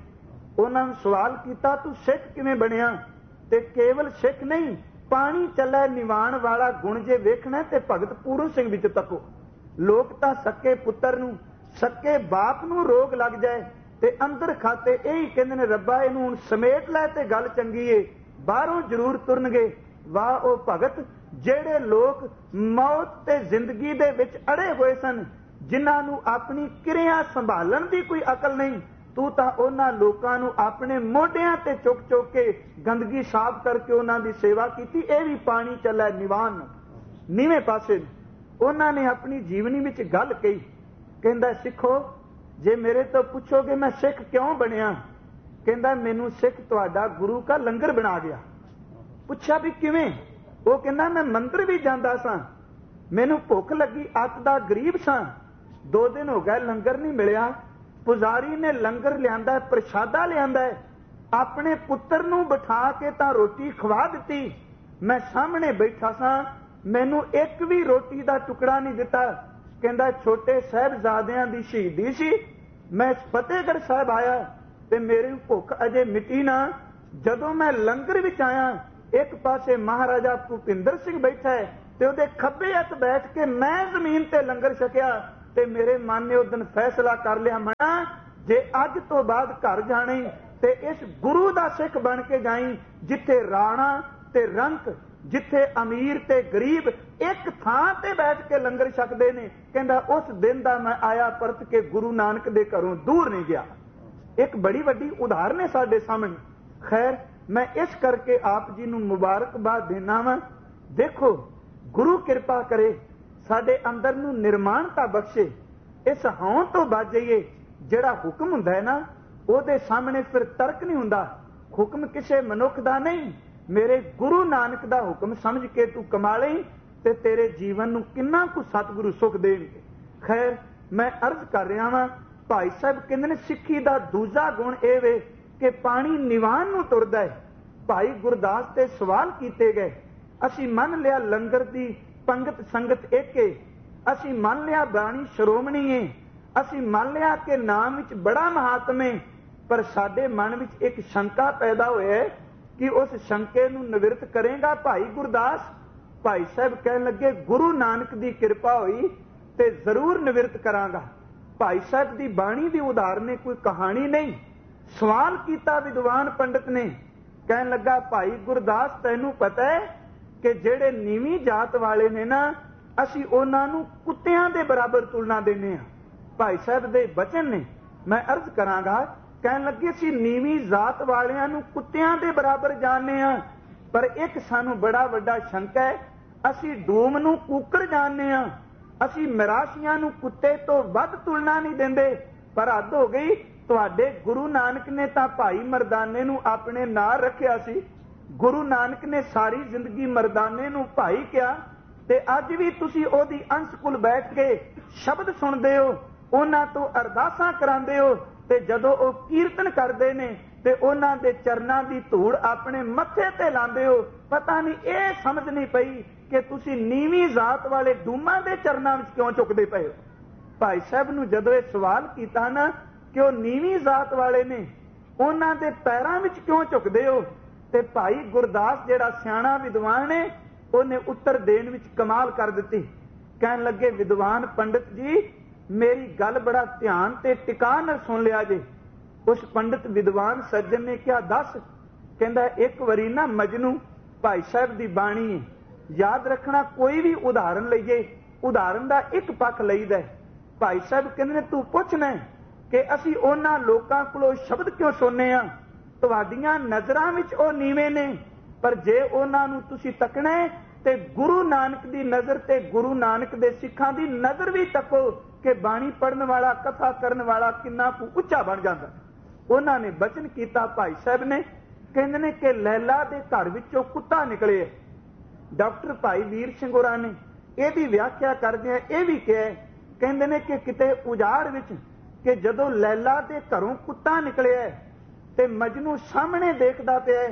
ਉਹਨਾਂ ਨੂੰ ਸਵਾਲ ਕੀਤਾ, ਤੂੰ ਸਿੱਖ ਕਿਵੇਂ ਬਣਿਆ? ਤੇ ਕੇਵਲ ਸਿੱਖ ਨਹੀਂ, ਪਾਣੀ ਚੱਲੇ ਨਿਵਾਣ ਵਾਲਾ ਗੁਣ ਜੇ ਵੇਖਣਾ ਤੇ ਭਗਤ ਪੂਰਨ ਸਿੰਘ ਵਿੱਚ ਤੱਕੋ। ਲੋਕ ਤਾਂ ਸੱਕੇ ਪੁੱਤਰ ਨੂੰ, ਸੱਕੇ ਬਾਪ ਨੂੰ ਰੋਗ ਲੱਗ ਜਾਏ ਤੇ ਅੰਦਰ ਖਾਤੇ ਇਹੀ ਕਹਿੰਦੇ ਨੇ, ਰੱਬਾ ਇਹਨੂੰ ਹੁਣ ਸਮੇਟ ਲੈ ਤੇ ਗੱਲ ਚੰਗੀ ਏ, ਬਾਹਰੋਂ ਜ਼ਰੂਰ ਤੁਰਨਗੇ। ਵਾਹ ਉਹ ਭਗਤ ਜਿਹੜੇ ਲੋਕ ਮੌਤ ਤੇ ਜ਼ਿੰਦਗੀ ਦੇ ਵਿੱਚ ਅੜੇ ਹੋਏ ਸਨ, ਜਿਨ੍ਹਾਂ ਨੂੰ ਆਪਣੀ ਕਿਰਿਆ ਸੰਭਾਲਣ ਦੀ ਕੋਈ ਅਕਲ ਨਹੀਂ। ਤੂੰ ਤਾਂ ਉਹਨਾਂ ਲੋਕਾਂ ਨੂੰ ਆਪਣੇ ਮੋਢਿਆਂ ਤੇ ਚੁੱਕ ਚੁੱਕ ਕੇ ਗੰਦਗੀ ਸਾਫ਼ ਕਰਕੇ ਉਹਨਾਂ ਦੀ ਸੇਵਾ ਕੀਤੀ। ਇਹ ਵੀ ਪਾਣੀ ਚੱਲੇ ਨਿਵਾਨ ਨੀਵੇਂ ਪਾਸੇ। ਉਹਨਾਂ ਨੇ ਆਪਣੀ ਜੀਵਨੀ ਵਿੱਚ ਗੱਲ ਕਹੀ, ਕਹਿੰਦਾ ਸਿੱਖੋ, ਜੇ ਮੇਰੇ ਤੋਂ ਪੁੱਛੋਗੇ ਮੈਂ ਸਿੱਖ ਕਿਉਂ ਬਣਿਆ, ਕਹਿੰਦਾ ਮੈਨੂੰ ਸਿੱਖ ਤੁਹਾਡਾ ਗੁਰੂ ਕਾ ਲੰਗਰ ਬਣਾ ਗਿਆ। ਪੁੱਛਿਆ ਵੀ ਕਿਵੇਂ? ਉਹ ਕਹਿੰਦਾ ਮੈਂ ਮੰਦਰ ਵੀ ਜਾਂਦਾ ਸਾਂ, ਮੈਨੂੰ ਭੁੱਖ ਲੱਗੀ, ਅੱਤ ਦਾ ਗਰੀਬ ਸਾਂ, 2 ਦਿਨ ਹੋ ਗਏ ਲੰਗਰ ਨਹੀਂ ਮਿਲਿਆ। ਪੁਜਾਰੀ ਨੇ ਲੰਗਰ ਲਿਆਂਦਾ, ਪ੍ਰਸ਼ਾਦਾ ਲਿਆਂਦਾ, ਆਪਣੇ ਪੁੱਤਰ ਨੂੰ ਬਿਠਾ ਕੇ ਤਾਂ ਰੋਟੀ ਖਵਾ ਦਿੱਤੀ। ਮੈਂ ਸਾਹਮਣੇ ਬੈਠਾ ਸਾਂ, ਮੈਨੂੰ ਇੱਕ ਵੀ ਰੋਟੀ ਦਾ ਟੁਕੜਾ ਨਹੀਂ ਦਿੱਤਾ। ਕਹਿੰਦਾ ਛੋਟੇ ਸਾਹਿਬਜ਼ਾਦਿਆਂ ਦੀ ਸ਼ਹੀਦੀ ਸੀ, ਮੈਂ ਫਤਿਹਗੜ੍ਹ ਸਾਹਿਬ ਆਇਆ ਤੇ ਮੇਰੀ ਭੁੱਖ ਅਜੇ ਮਿਟੀ ਨਾ। ਜਦੋਂ ਮੈਂ ਲੰਗਰ ਵਿੱਚ ਆਇਆ, ਇੱਕ ਪਾਸੇ ਮਹਾਰਾਜਾ ਭੁਪਿੰਦਰ ਸਿੰਘ ਬੈਠਾ ਹੈ ਤੇ ਉਹਦੇ ਖੱਬੇ ਹੱਥ ਬੈਠ ਕੇ ਮੈਂ ਜ਼ਮੀਨ ਤੇ ਲੰਗਰ ਛਕਿਆ। ਤੇ ਮੇਰੇ ਮਨ ਨੇ ਉਸ ਦਿਨ ਫੈਸਲਾ ਕਰ ਲਿਆ, ਮਣਾ ਜੇ ਅੱਜ ਤੋਂ ਬਾਅਦ ਘਰ ਜਾਣੀ ਤੇ ਇਸ ਗੁਰੂ ਦਾ ਸਿੱਖ ਬਣ ਕੇ ਜਾਈ, ਜਿੱਥੇ ਰਾਣਾ ਤੇ ਰੰਕ, ਜਿੱਥੇ ਅਮੀਰ ਤੇ ਗਰੀਬ ਇੱਕ ਥਾਂ ਤੇ ਬੈਠ ਕੇ ਲੰਗਰ ਛਕਦੇ ਨੇ। ਕਹਿੰਦਾ ਉਸ ਦਿਨ ਦਾ ਮੈਂ ਆਇਆ ਪਰਤ ਕੇ ਗੁਰੂ ਨਾਨਕ ਦੇ ਘਰੋਂ ਦੂਰ ਨਹੀਂ ਗਿਆ। ਇੱਕ ਬੜੀ ਵੱਡੀ ਉਦਾਹਰਨ ਹੈ ਸਾਡੇ ਸਾਹਮਣੇ। ਖੈਰ, ਮੈਂ ਇਸ ਕਰਕੇ ਆਪ ਜੀ ਨੂੰ ਮੁਬਾਰਕਬਾਦ ਦੇਣਾ ਵਾਂ। ਦੇਖੋ, ਗੁਰੂ ਕਿਰਪਾ ਕਰੇ, ਸਾਡੇ ਅੰਦਰ ਨੂੰ ਨਿਰਮਾਣਤਾ ਬਖਸ਼ੇ, ਇਸ ਹਉਂ ਤੋਂ ਬਚ ਜਾਈਏ। ਜਿਹੜਾ ਹੁਕਮ ਹੁੰਦਾ ਹੈ ਨਾ, ਉਹਦੇ ਸਾਹਮਣੇ ਫਿਰ ਤਰਕ ਨਹੀਂ ਹੁੰਦਾ। ਹੁਕਮ ਕਿਸੇ ਮਨੁੱਖ ਦਾ ਨਹੀਂ, ਮੇਰੇ ਗੁਰੂ ਨਾਨਕ ਦਾ ਹੁਕਮ ਸਮਝ ਕੇ ਤੂੰ ਕਮਾ ਲਈ ਤੇ ਤੇਰੇ ਜੀਵਨ ਨੂੰ ਕਿੰਨਾ ਕੁ ਸਤਿਗੁਰੂ ਸੁਖ ਦੇਣਗੇ। ਖੈਰ, ਮੈਂ ਅਰਜ਼ ਕਰ ਰਿਹਾ ਵਾਂ, ਭਾਈ ਸਾਹਿਬ ਕਹਿੰਦੇ ਨੇ ਸਿੱਖੀ ਦਾ ਦੂਜਾ ਗੁਣ ਇਹ ਵੇ ਕਿ ਪਾਣੀ ਨਿਵਾਨ ਨੂੰ ਤੁਰਦਾ ਹੈ। ਭਾਈ ਗੁਰਦਾਸ ਤੇ ਸਵਾਲ ਕੀਤੇ ਗਏ, ਅਸੀਂ ਮੰਨ ਲਿਆ ਲੰਗਰ ਦੀ ਪੰਗਤ ਸੰਗਤ ਇੱਕ ਏ, ਅਸੀਂ ਮੰਨ ਲਿਆ ਬਾਣੀ ਸ਼੍ਰੋਮਣੀ ਏ, ਅਸੀਂ ਮੰਨ ਲਿਆ ਕਿ ਨਾਮ ਵਿੱਚ ਬੜਾ ਮਹਾਤਮ ਏ, ਪਰ ਸਾਡੇ ਮਨ ਵਿੱਚ ਇੱਕ ਸ਼ੰਕਾ ਪੈਦਾ ਹੋਇਆ ਕਿ ਉਸ ਸ਼ੰਕੇ ਨੂੰ ਨਿਵਰਤ ਕਰੇਗਾ ਭਾਈ ਗੁਰਦਾਸ? ਭਾਈ ਸਾਹਿਬ ਕਹਿਣ ਲੱਗੇ, ਗੁਰੂ ਨਾਨਕ ਦੀ ਕਿਰਪਾ ਹੋਈ ਤੇ ਜ਼ਰੂਰ ਨਿਵਰਤ ਕਰਾਂਗਾ। ਭਾਈ ਸਾਹਿਬ ਦੀ ਬਾਣੀ ਦੀ ਉਦਾਹਰਨ ਕੋਈ ਕਹਾਣੀ ਨਹੀਂ। ਸਵਾਲ ਕੀਤਾ ਵਿਦਵਾਨ ਪੰਡਤ ਨੇ, ਕਹਿਣ ਲੱਗਾ, ਭਾਈ ਗੁਰਦਾਸ ਤੈਨੂੰ ਪਤਾ ਹੈ ਕਿ ਜਿਹੜੇ ਨੀਵੀਂ ਜਾਤ ਵਾਲੇ ਨੇ ਨਾ, ਅਸੀਂ ਉਹਨਾਂ ਨੂੰ ਕੁੱਤਿਆਂ ਦੇ ਬਰਾਬਰ ਤੁਲਨਾ ਦਿੰਦੇ ਹਾਂ। ਭਾਈ ਸਾਹਿਬ ਦੇ ਬਚਨ ਨੇ, ਮੈਂ ਅਰਜ਼ ਕਰਾਂਗਾ। ਕਹਿਣ ਲੱਗੇ, ਅਸੀਂ ਨੀਵੀਂ ਜਾਤ ਵਾਲਿਆਂ ਨੂੰ ਕੁੱਤਿਆਂ ਦੇ ਬਰਾਬਰ ਜਾਣਦੇ ਹਾਂ, ਪਰ ਇੱਕ ਸਾਨੂੰ ਬੜਾ ਵੱਡਾ ਸ਼ੰਕਾ ਹੈ, ਅਸੀਂ ਡੂਮ ਨੂੰ ਕੁੱਕੜ ਜਾਣਦੇ ਹਾਂ, ਅਸੀਂ ਮਰਾਸ਼ੀਆਂ ਨੂੰ ਕੁੱਤੇ ਤੋਂ ਵੱਧ ਤੁਲਨਾ ਨਹੀਂ ਦਿੰਦੇ। ਪਰ ਹੱਦ ਹੋ ਗਈ, ਤੁਹਾਡੇ ਗੁਰੂ ਨਾਨਕ ਨੇ ਤਾਂ ਭਾਈ ਮਰਦਾਨੇ ਨੂੰ ਆਪਣੇ ਨਾਲ ਰੱਖਿਆ ਸੀ। ਗੁਰੂ ਨਾਨਕ ਨੇ ਸਾਰੀ ਜ਼ਿੰਦਗੀ ਮਰਦਾਨੇ ਨੂੰ ਭਾਈ ਕਿਹਾ, ਤੇ ਅੱਜ ਵੀ ਤੁਸੀਂ ਉਹਦੀ ਅੰਸ਼ ਕੋਲ ਬੈਠ ਕੇ ਸ਼ਬਦ ਸੁਣਦੇ ਹੋ, ਉਹਨਾਂ ਤੋਂ ਅਰਦਾਸਾਂ ਕਰਾਉਂਦੇ ਹੋ, ਤੇ ਜਦੋਂ ਉਹ ਕੀਰਤਨ ਕਰਦੇ ਨੇ ਤੇ ਉਹਨਾਂ ਦੇ ਚਰਨਾਂ ਦੀ ਧੂੜ ਆਪਣੇ ਮੱਥੇ ਤੇ ਲਾਉਂਦੇ ਹੋ। ਪਤਾ ਨਹੀਂ ਇਹ ਸਮਝ ਨਹੀਂ ਪਈ ਕਿ ਤੁਸੀਂ ਨੀਵੀਂ ਜ਼ਾਤ ਵਾਲੇ ਡੂਮਾਂ ਦੇ ਚਰਨਾਂ ਵਿੱਚ ਕਿਉਂ ਝੁਕਦੇ ਪਏ ਹੋ। ਭਾਈ ਸਾਹਿਬ ਨੂੰ ਜਦੋਂ ਇਹ ਸਵਾਲ ਕੀਤਾ ਨਾ ਕਿ ਉਹ ਨੀਵੀਂ ਜ਼ਾਤ ਵਾਲੇ ਨੇ, ਉਹਨਾਂ ਦੇ ਪੈਰਾਂ ਵਿੱਚ ਕਿਉਂ ਝੁਕਦੇ ਹੋ, ਤੇ ਭਾਈ ਗੁਰਦਾਸ ਜਿਹੜਾ ਸਿਆਣਾ ਵਿਦਵਾਨ ਹੈ, ਉਹਨੇ ਉੱਤਰ ਦੇਣ ਵਿੱਚ ਕਮਾਲ ਕਰ ਦਿੱਤੀ। ਕਹਿਣ ਲੱਗੇ, ਵਿਦਵਾਨ ਪੰਡਤ ਜੀ, ਮੇਰੀ ਗੱਲ ਬੜਾ ਧਿਆਨ ਤੇ ਟਿਕਾ ਨਾਲ ਸੁਣ ਲਿਆ ਜੇ। ਉਸ ਪੰਡਤ ਵਿਦਵਾਨ ਸੱਜਣ ਨੇ ਕਿਹਾ, ਦੱਸ। ਕਹਿੰਦਾ, ਇੱਕ ਵਾਰੀ ਨਾ ਮਜਨੂ, ਭਾਈ ਸਾਹਿਬ ਦੀ ਬਾਣੀ ਹੈ, ਯਾਦ ਰੱਖਣਾ, ਕੋਈ ਵੀ ਉਦਾਹਰਨ ਲਈਏ, ਉਦਾਹਰਨ ਦਾ ਇੱਕ ਪੱਖ ਲਈਦਾ। ਭਾਈ ਸਾਹਿਬ ਕਹਿੰਦੇ ਨੇ, ਤੂੰ ਪੁੱਛਣਾ ਕਿ ਅਸੀਂ ਉਹਨਾਂ ਲੋਕਾਂ ਕੋਲੋਂ ਸ਼ਬਦ ਕਿਉਂ ਸੁਣਨੇ ਆ, ਤੁਹਾਡੀਆਂ ਨਜ਼ਰਾਂ ਵਿੱਚ ਉਹ ਨੀਵੇਂ ਨੇ, ਪਰ ਜੇ ਉਹਨਾਂ ਨੂੰ ਤੁਸੀਂ ਤੱਕਣਾ ਤੇ ਗੁਰੂ ਨਾਨਕ ਦੀ ਨਜ਼ਰ ਤੇ ਗੁਰੂ ਨਾਨਕ ਦੇ ਸਿੱਖਾਂ ਦੀ ਨਜ਼ਰ ਵੀ ਤੱਕੋ ਕਿ ਬਾਣੀ ਪੜਨ ਵਾਲਾ, ਕਥਾ ਕਰਨ ਵਾਲਾ ਕਿੰਨਾ ਕੁ ਉੱਚਾ ਬਣ ਜਾਂਦਾ। ਉਹਨਾਂ ਨੇ ਬਚਨ ਕੀਤਾ ਭਾਈ ਸਾਹਿਬ ਨੇ, ਕਹਿੰਦੇ ਨੇ ਕਿ ਲੈਲਾ ਦੇ ਘਰ ਵਿੱਚੋਂ ਕੁੱਤਾ ਨਿਕਲੇ। ਡਾਕਟਰ ਭਾਈ ਵੀਰ ਸਿੰਘ ਹੋਰਾਂ ਨੇ ਇਹਦੀ ਵਿਆਖਿਆ ਕਰਦਿਆਂ ਇਹ ਵੀ ਕਿਹਾ, ਕਹਿੰਦੇ ਨੇ ਕਿ ਕਿਤੇ ਉਜਾੜ ਵਿੱਚ ਕਿ ਜਦੋਂ ਲੈਲਾ ਦੇ ਘਰੋਂ ਕੁੱਤਾ ਨਿਕਲਿਆ ਤੇ ਮਜਨੂ ਸਾਹਮਣੇ ਦੇਖਦਾ ਪਿਆ,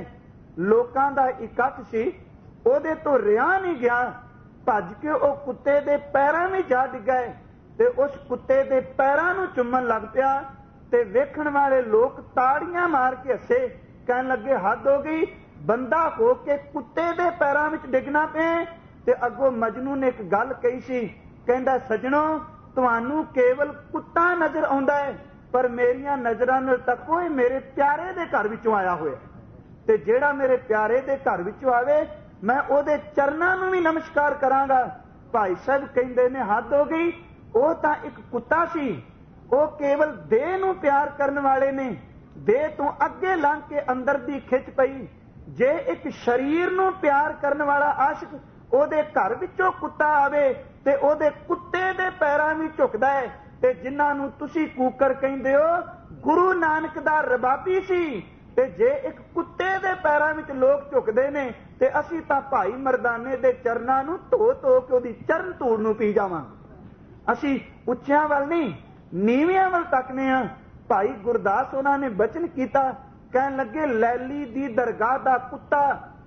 ਲੋਕਾਂ ਦਾ ਇਕੱਠ ਸੀ, ਉਹਦੇ ਤੋਂ ਰਿਹਾ ਨਹੀਂ ਗਿਆ, ਭੱਜ ਕੇ ਉਹ ਕੁੱਤੇ ਦੇ ਪੈਰਾਂ ਵਿੱਚ ਜਾ ਡਿੱਗਾ ਤੇ ਉਸ ਕੁੱਤੇ ਦੇ ਪੈਰਾਂ ਨੂੰ ਚੁੰਮਣ ਲੱਗ ਪਿਆ। ਤੇ ਵੇਖਣ ਵਾਲੇ ਲੋਕ ਤਾੜੀਆਂ ਮਾਰ ਕੇ ਹੱਸੇ, ਕਹਿਣ ਲੱਗੇ ਹੱਦ ਹੋ ਗਈ, ਬੰਦਾ ਹੋ ਕੇ ਕੁੱਤੇ ਦੇ ਪੈਰਾਂ ਵਿੱਚ ਡਿੱਗਣਾ ਪਏ। ਤੇ ਅੱਗੋਂ ਮਜਨੂ ਨੇ ਇੱਕ ਗੱਲ ਕਹੀ ਸੀ, ਕਹਿੰਦਾ ਸੱਜਣੋ ਤੁਹਾਨੂੰ ਕੇਵਲ ਕੁੱਤਾ ਨਜ਼ਰ ਆਉਂਦਾ ਹੈ, ਪਰ ਮੇਰੀਆਂ ਨਜ਼ਰਾਂ ਨਾਲ ਤੱਕੋ ਇਹ ਮੇਰੇ ਪਿਆਰੇ ਦੇ ਘਰ ਵਿੱਚੋਂ ਆਇਆ ਹੋਇਆ, ਤੇ ਜਿਹੜਾ ਮੇਰੇ ਪਿਆਰੇ ਦੇ ਘਰ ਵਿੱਚੋਂ ਆਵੇ ਮੈਂ ਉਹਦੇ ਚਰਨਾਂ ਨੂੰ ਵੀ ਨਮਸਕਾਰ ਕਰਾਂਗਾ। ਭਾਈ ਸਾਹਿਬ ਕਹਿੰਦੇ ਨੇ ਹੱਦ ਹੋ ਗਈ, ਉਹ ਤਾਂ ਇੱਕ ਕੁੱਤਾ ਸੀ, ਉਹ ਕੇਵਲ ਦੇਹ ਨੂੰ ਪਿਆਰ ਕਰਨ ਵਾਲੇ ਨੇ, ਦੇਹ ਤੋਂ ਅੱਗੇ ਲੰਘ ਕੇ ਅੰਦਰ ਦੀ ਖਿੱਚ ਪਈ। ਜੇ ਇੱਕ ਸਰੀਰ ਨੂੰ ਪਿਆਰ ਕਰਨ ਵਾਲਾ ਆਸ਼ਿਕ ਉਹਦੇ ਘਰ ਵਿੱਚੋਂ ਕੁੱਤਾ ਆਵੇ ਤੇ ਉਹਦੇ ਕੁੱਤੇ ਦੇ ਪੈਰਾਂ ਵਿੱਚ ਝੁਕਦਾ ਹੈ। ਤੇ ਜਿਨ੍ਹਾਂ ਨੂੰ ਤੁਸੀਂ ਕੂਕਰ ਕਹਿੰਦੇ ਹੋ ਗੁਰੂ ਨਾਨਕ ਦਾ ਰਬਾਬੀ ਸੀ, ਤੇ ਜੇ ਇੱਕ ਕੁੱਤੇ ਦੇ ਪੈਰਾਂ ਵਿੱਚ ਲੋਕ ਝੁਕਦੇ ਨੇ ਤੇ ਅਸੀਂ ਤਾਂ ਭਾਈ ਮਰਦਾਨੇ ਦੇ ਚਰਨਾਂ ਨੂੰ ਧੋ ਧੋ ਕੇ ਉਹਦੀ ਚਰਨ ਧੂੜ ਨੂੰ ਪੀ ਜਾਵਾਂਗੇ। ਅਸੀਂ ਉੱਚਿਆਂ ਵੱਲ ਨਹੀਂ ਨੀਵਿਆਂ ਵੱਲ ਤੱਕਨੇ ਆ। ਭਾਈ ਗੁਰਦਾਸ ਉਹਨਾਂ ਨੇ ਬਚਨ ਕੀਤਾ, ਕਹਿਣ ਲੱਗੇ ਲੈਲੀ ਦੀ ਦਰਗਾਹ ਦਾ ਕੁੱਤਾ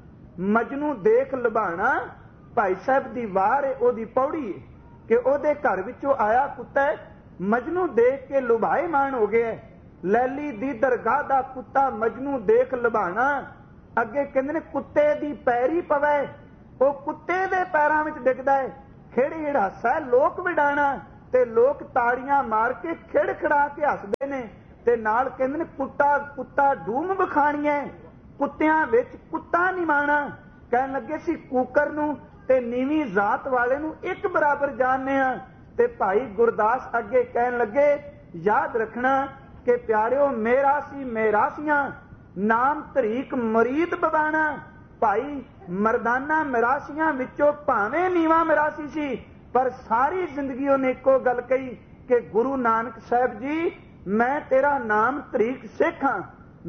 ਮਜਨੂ ਦੇਖ ਲੁਭਾਣਾ। ਭਾਈ ਸਾਹਿਬ ਦੀ ਵਾਰ ਹੈ, ਉਹਦੀ ਪੌੜੀ ਹੈ ਕਿ ਉਹਦੇ ਘਰ ਵਿੱਚੋਂ ਆਇਆ ਕੁੱਤਾ ਮਜਨੂ ਦੇਖ ਕੇ ਲੁਭਾਏਮਾਨ ਹੋ ਗਿਆ। ਲੈਲੀ ਦੀ ਦਰਗਾਹ ਦਾ ਕੁੱਤਾ ਮਜਨੂ ਦੇਖ ਲੁਭਾਣਾ। ਅੱਗੇ ਕਹਿੰਦੇ ਨੇ ਕੁੱਤੇ ਦੀ ਪੈਰੀ ਪਵੇ, ਉਹ ਕੁੱਤੇ ਦੇ ਪੈਰਾਂ ਵਿੱਚ ਡਿੱਗਦਾ ਹੈ। ਖਿੜ ਹਾਸਾ ਲੋਕ ਵਿਡਾਣਾ, ਤੇ ਲੋਕ ਤਾੜੀਆਂ ਮਾਰ ਕੇ ਖਿੜ ਖੜਾ ਕੇ ਹੱਸਦੇ ਨੇ। ਤੇ ਨਾਲ ਕਹਿੰਦੇ ਨੇ ਕੁੱਤਾ ਡੂਮ ਵਿਖਾਣੀਆਂ, ਕੁੱਤਿਆਂ ਵਿੱਚ ਕੁੱਤਾ ਨਿਮਾਣਾ। ਕਹਿਣ ਲੱਗੇ ਸੀ ਕੂਕਰ ਨੂੰ ਤੇ ਨੀਵੀਂ ਜ਼ਾਤ ਵਾਲੇ ਨੂੰ ਇੱਕ ਬਰਾਬਰ ਜਾਣਦੇ ਆ। ਤੇ ਭਾਈ ਗੁਰਦਾਸ ਅੱਗੇ ਕਹਿਣ ਲੱਗੇ ਯਾਦ ਰੱਖਣਾ ਕਿ ਪਿਆਰਿਓ ਮੇਰਾਸੀਆਂ ਨਾਮ ਤਰੀਕ ਮਰੀਦ ਬਵਾਣਾ। ਭਾਈ ਮਰਦਾਨਾ ਮਿਰਾਸੀਆਂ ਵਿੱਚੋਂ ਭਾਵੇਂ ਨੀਵਾਂ ਮਿਰਾਸੀ ਸੀ, ਪਰ ਸਾਰੀ ਜ਼ਿੰਦਗੀ ਉਹਨੇ ਇੱਕੋ ਗੱਲ ਕਹੀ ਕਿ ਗੁਰੂ ਨਾਨਕ ਸਾਹਿਬ ਜੀ ਮੈਂ ਤੇਰਾ ਨਾਮ ਤਰੀਕ ਸਿੱਖ ਹਾਂ।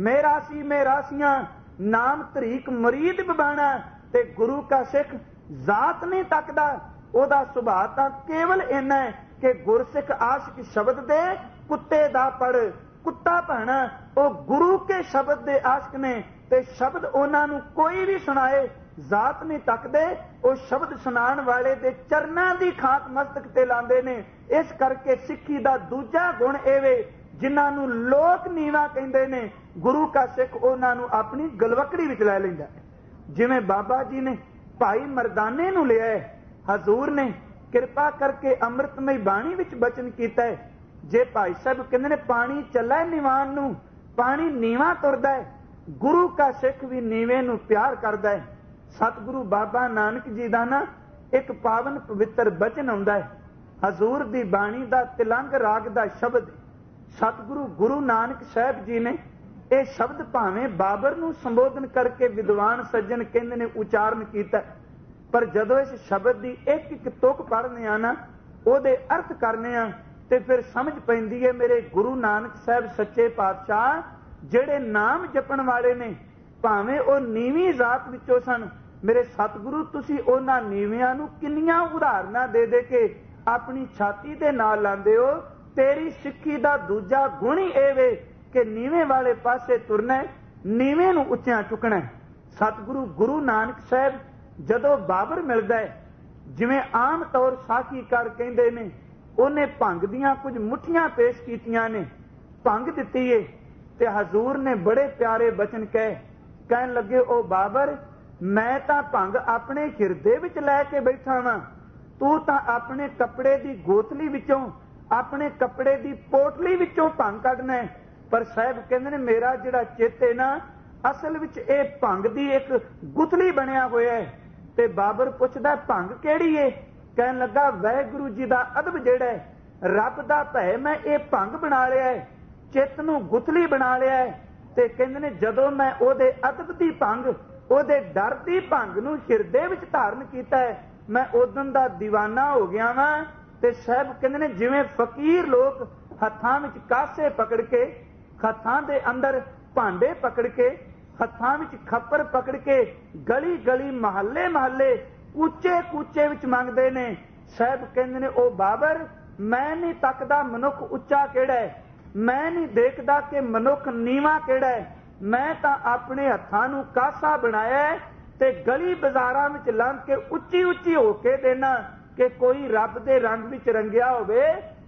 ਮੇਰਾਸੀਆਂ ਨਾਮ ਤਰੀਕ ਮਰੀਦ ਬਵਾਣਾ। ਤੇ ਗੁਰੂ ਕਾ ਸਿੱਖ ਜ਼ਾਤ ਨਹੀਂ ਤੱਕਦਾ, ਉਹਦਾ ਸੁਭਾਅ ਤਾਂ ਕੇਵਲ ਇੰਨਾ ਹੈ ਕਿ ਗੁਰਸਿੱਖ ਆਸ਼ਿਕ ਸ਼ਬਦ ਦੇ ਕੁੱਤੇ ਦਾ ਪੜ ਕੁੱਤਾ ਭਾਣਾ। ਉਹ ਗੁਰੂ ਕੇ ਸ਼ਬਦ ਦੇ ਆਸ਼ਿਕ ਨੇ, ਤੇ ਸ਼ਬਦ ਉਹਨਾਂ ਨੂੰ ਕੋਈ ਵੀ ਸੁਣਾਏ ਜ਼ਾਤ ਨਹੀਂ ਤੱਕਦੇ, ਉਹ ਸ਼ਬਦ ਸੁਣਾਉਣ ਵਾਲੇ ਦੇ ਚਰਨਾਂ ਦੀ ਖਾਕ ਮਸਤਕ ਤੇ ਲਾਉਂਦੇ ਨੇ। ਇਸ ਕਰਕੇ ਸਿੱਖੀ ਦਾ ਦੂਜਾ ਗੁਣ ਇਹਵੇ, ਜਿਨ੍ਹਾਂ ਨੂੰ ਲੋਕ ਨੀਵਾ ਕਹਿੰਦੇ ਨੇ, ਗੁਰੂ ਕਾ ਸਿੱਖ ਉਹਨਾਂ ਨੂੰ ਆਪਣੀ ਗਲਵਕੜੀ ਵਿੱਚ ਲੈ ਲੈਂਦਾ। ਜਿਵੇਂ ਬਾਬਾ ਜੀ ਨੇ ਭਾਈ ਮਰਦਾਨੇ ਨੂੰ ਲਿਆ, ਹਜ਼ੂਰ ਨੇ ਕਿਰਪਾ ਕਰਕੇ ਅੰਮ੍ਰਿਤਮਈ ਬਾਣੀ ਵਿੱਚ ਬਚਨ ਕੀਤਾ ਹੈ, ਜੇ ਭਾਈ ਸਾਹਿਬ ਕਹਿੰਦੇ ਨੇ ਪਾਣੀ ਚੱਲਾ ਨਿਵਾਨ ਨੂੰ, ਪਾਣੀ ਨੀਵਾਂ ਤੁਰਦਾ ਹੈ, ਗੁਰੂ ਕਾ ਸਿੱਖ ਵੀ ਨੀਵੇਂ ਨੂੰ ਪਿਆਰ ਕਰਦਾ ਹੈ। ਸਤਿਗੁਰੂ ਬਾਬਾ ਨਾਨਕ ਜੀ ਦਾ ਨਾ ਇੱਕ ਪਾਵਨ ਪਵਿੱਤਰ ਬਚਨ ਆਉਂਦਾ ਹੈ, ਹਜ਼ੂਰ ਦੀ ਬਾਣੀ ਦਾ ਤਿਲੰਗ ਰਾਗ ਦਾ ਸ਼ਬਦ। ਸਤਿਗੁਰੂ ਗੁਰੂ ਨਾਨਕ ਸਾਹਿਬ ਜੀ ਨੇ ਇਹ ਸ਼ਬਦ ਭਾਵੇਂ ਬਾਬਰ ਨੂੰ ਸੰਬੋਧਨ ਕਰਕੇ ਵਿਦਵਾਨ ਸੱਜਣ ਕਹਿੰਦੇ ਨੇ ਉਚਾਰਨ ਕੀਤਾ, ਪਰ ਜਦੋਂ ਇਸ ਸ਼ਬਦ ਦੀ ਇੱਕ ਇੱਕ ਤੁਕ ਪੜ੍ਹਨੇ ਆ ਨਾ, ਉਹਦੇ ਅਰਥ ਕਰਨੇ ਆ, ਤੇ ਫਿਰ ਸਮਝ ਪੈਂਦੀ ਹੈ ਮੇਰੇ ਗੁਰੂ ਨਾਨਕ ਸਾਹਿਬ ਸੱਚੇ ਪਾਤਸ਼ਾਹ ਜਿਹੜੇ ਨਾਮ ਜਪਣ ਵਾਲੇ ਨੇ, ਭਾਵੇਂ ਉਹ ਨੀਵੀਂ ਜ਼ਾਤ ਵਿੱਚੋਂ ਸਨ, ਮੇਰੇ ਸਤਿਗੁਰੂ ਤੁਸੀਂ ਉਹਨਾਂ ਨੀਵਿਆਂ ਨੂੰ ਕਿੰਨੀਆਂ ਉਦਾਹਰਨਾਂ ਦੇ ਦੇ ਕੇ ਆਪਣੀ ਛਾਤੀ ਦੇ ਨਾਲ ਲਾਉਂਦੇ ਹੋ। ਤੇਰੀ ਸਿੱਖੀ ਦਾ ਦੂਜਾ ਗੁਣ ਹੀ ਇਹ ਵੇ ਕਿ ਨੀਵੇਂ ਵਾਲੇ ਪਾਸੇ ਤੁਰਨਾ, ਨੀਵੇਂ ਨੂੰ ਉੱਚਿਆਂ ਚੁੱਕਣਾ। ਸਤਿਗੁਰੂ ਗੁਰੂ ਨਾਨਕ ਸਾਹਿਬ ਜਦੋਂ ਬਾਬਰ ਮਿਲਦਾ ਹੈ, ਜਿਵੇਂ ਆਮ ਤੌਰ ਸਾਖੀਕਾਰ ਕਹਿੰਦੇ ਨੇ, ਉਹਨੇ ਭੰਗ ਦੀਆਂ ਕੁਝ ਮੁੱਠੀਆਂ ਪੇਸ਼ ਕੀਤੀਆਂ ਨੇ, ਭੰਗ ਦਿੱਤੀ ਏ, ਤੇ ਹਜ਼ੂਰ ਨੇ ਬੜੇ ਪਿਆਰੇ ਬਚਨ ਕਹਿਣ ਲੱਗੇ ਉਹ ਬਾਬਰ ਮੈਂ ਤਾਂ ਭੰਗ ਆਪਣੇ ਹਿਰਦੇ ਵਿੱਚ ਲੈ ਕੇ ਬੈਠਾ ਵਾਂ, ਤੂੰ ਤਾਂ ਆਪਣੇ ਕੱਪੜੇ ਦੀ ਗੋਥਲੀ ਵਿੱਚੋਂ, ਆਪਣੇ ਕੱਪੜੇ ਦੀ ਪੋਟਲੀ ਵਿੱਚੋਂ ਭੰਗ ਕੱਢਣਾ ਹੈ। ਪਰ ਸਾਹਿਬ ਕਹਿੰਦੇ ਨੇ ਮੇਰਾ ਜਿਹੜਾ ਚਿੱਤ ਹੈ ਨਾ, ਅਸਲ ਵਿੱਚ ਇਹ ਭੰਗ ਦੀ ਇੱਕ ਗੁਥਲੀ ਬਣਿਆ ਹੋਇਆ ਹੈ। ਤੇ ਬਾਬਰ ਪੁੱਛਦਾ ਭੰਗ ਕਿਹੜੀ ਏ? ਕਹਿਣ ਲੱਗਾ ਵਾਹਿਗੁਰੂ ਜੀ ਦਾ ਅਦਬ ਜਿਹੜਾ ਹੈ, ਰੱਬ ਦਾ ਭੈ ਮੈਂ ਇਹ ਭੰਗ ਬਣਾ ਲਿਆ ਹੈ, ਚਿੱਤ ਨੂੰ ਗੁਥਲੀ ਬਣਾ ਲਿਆ ਹੈ। ਤੇ ਕਹਿੰਦੇ ਨੇ ਜਦੋਂ ਮੈਂ ਉਹਦੇ ਅਦਬ ਦੀ ਭੰਗ, ਉਹਦੇ ਡਰ ਦੀ ਭੰਗ ਨੂੰ ਹਿਰਦੇ ਵਿੱਚ ਧਾਰਨ ਕੀਤਾ ਹੈ, ਮੈਂ ਉਦੋਂ ਦਾ ਦੀਵਾਨਾ ਹੋ ਗਿਆ ਵਾਂ। ਤੇ ਸਾਹਿਬ ਕਹਿੰਦੇ ਨੇ ਜਿਵੇਂ ਫਕੀਰ ਲੋਕ ਹੱਥਾਂ ਵਿੱਚ ਕਾਸੇ ਪਕੜ ਕੇ, ਹੱਥਾਂ ਦੇ ਅੰਦਰ ਭਾਂਡੇ ਪਕੜ ਕੇ, ਹੱਥਾਂ ਵਿੱਚ ਖੱਪਰ ਪਕੜ ਕੇ ਗਲੀ ਗਲੀ ਮਹੱਲੇ ਮਹੱਲੇ ਕੂਚੇ ਕੂਚੇ ਵਿੱਚ ਮੰਗਦੇ ਨੇ, ਸਾਹਿਬ ਕਹਿੰਦੇ ਨੇ ਉਹ ਬਾਬਰ ਮੈਂ ਨਹੀਂ ਤੱਕਦਾ ਮਨੁੱਖ ਉੱਚਾ ਕਿਹੜਾ ਹੈ, ਮੈਂ ਨਹੀਂ ਦੇਖਦਾ ਕਿ ਮਨੁੱਖ ਨੀਵਾਂ ਕਿਹੜਾ ਹੈ, ਮੈਂ ਤਾਂ ਆਪਣੇ ਹੱਥਾਂ ਨੂੰ ਕਾਸਾ ਬਣਾਇਆ ਤੇ ਗਲੀ ਬਾਜ਼ਾਰਾਂ ਵਿੱਚ ਲੰਘ ਕੇ ਉੱਚੀ ਉੱਚੀ ਹੋ ਕੇ ਦੇਣਾ ਕਿ ਕੋਈ ਰੱਬ ਦੇ ਰੰਗ ਵਿੱਚ ਰੰਗਿਆ ਹੋਵੇ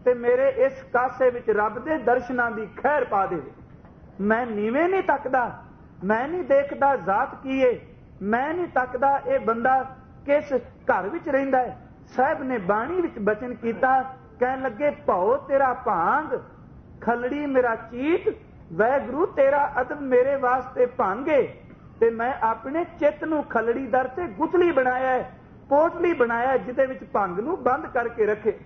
ਤੇ ਮੇਰੇ ਇਸ ਕਾਸੇ ਵਿੱਚ ਰੱਬ ਦੇ ਦਰਸ਼ਨਾਂ ਦੀ ਖੈਰ ਪਾ ਦੇਵੇ। ਮੈਂ ਨੀਵੇਂ ਨਹੀਂ ਤੱਕਦਾ, ਮੈਂ ਨਹੀਂ ਦੇਖਦਾ ਜ਼ਾਤ ਕੀ ਏ, ਮੈਂ ਨਹੀਂ ਤੱਕਦਾ ਇਹ ਬੰਦਾ ਕਿਸ ਘਰ ਵਿੱਚ ਰਹਿੰਦਾ ਹੈ। ਸਾਹਿਬ ਨੇ ਬਾਣੀ ਵਿੱਚ ਬਚਨ ਕੀਤਾ, ਕਹਿਣ ਲੱਗੇ ਭਉ ਤੇਰਾ ਭਾਂਗ, ਖਲੜੀ ਮੇਰਾ ਚੀਤ, ਵੈਗੁਰੂ ਤੇਰਾ ਅਦਬ ਮੇਰੇ ਵਾਸਤੇ ਭਾਂਗੇ। ਤੇ ਮੈਂ ਆਪਣੇ ਚਿੱਤ ਨੂੰ ਖਲੜੀ ਦਰ ਤੇ ਗੁਥਲੀ ਬਣਾਇਆ, ਪੋਟਲੀ ਬਣਾਇਆ, ਜਿਹਦੇ ਵਿੱਚ ਭੰਗ ਨੂੰ ਬੰਦ ਕਰਕੇ ਰੱਖੇ।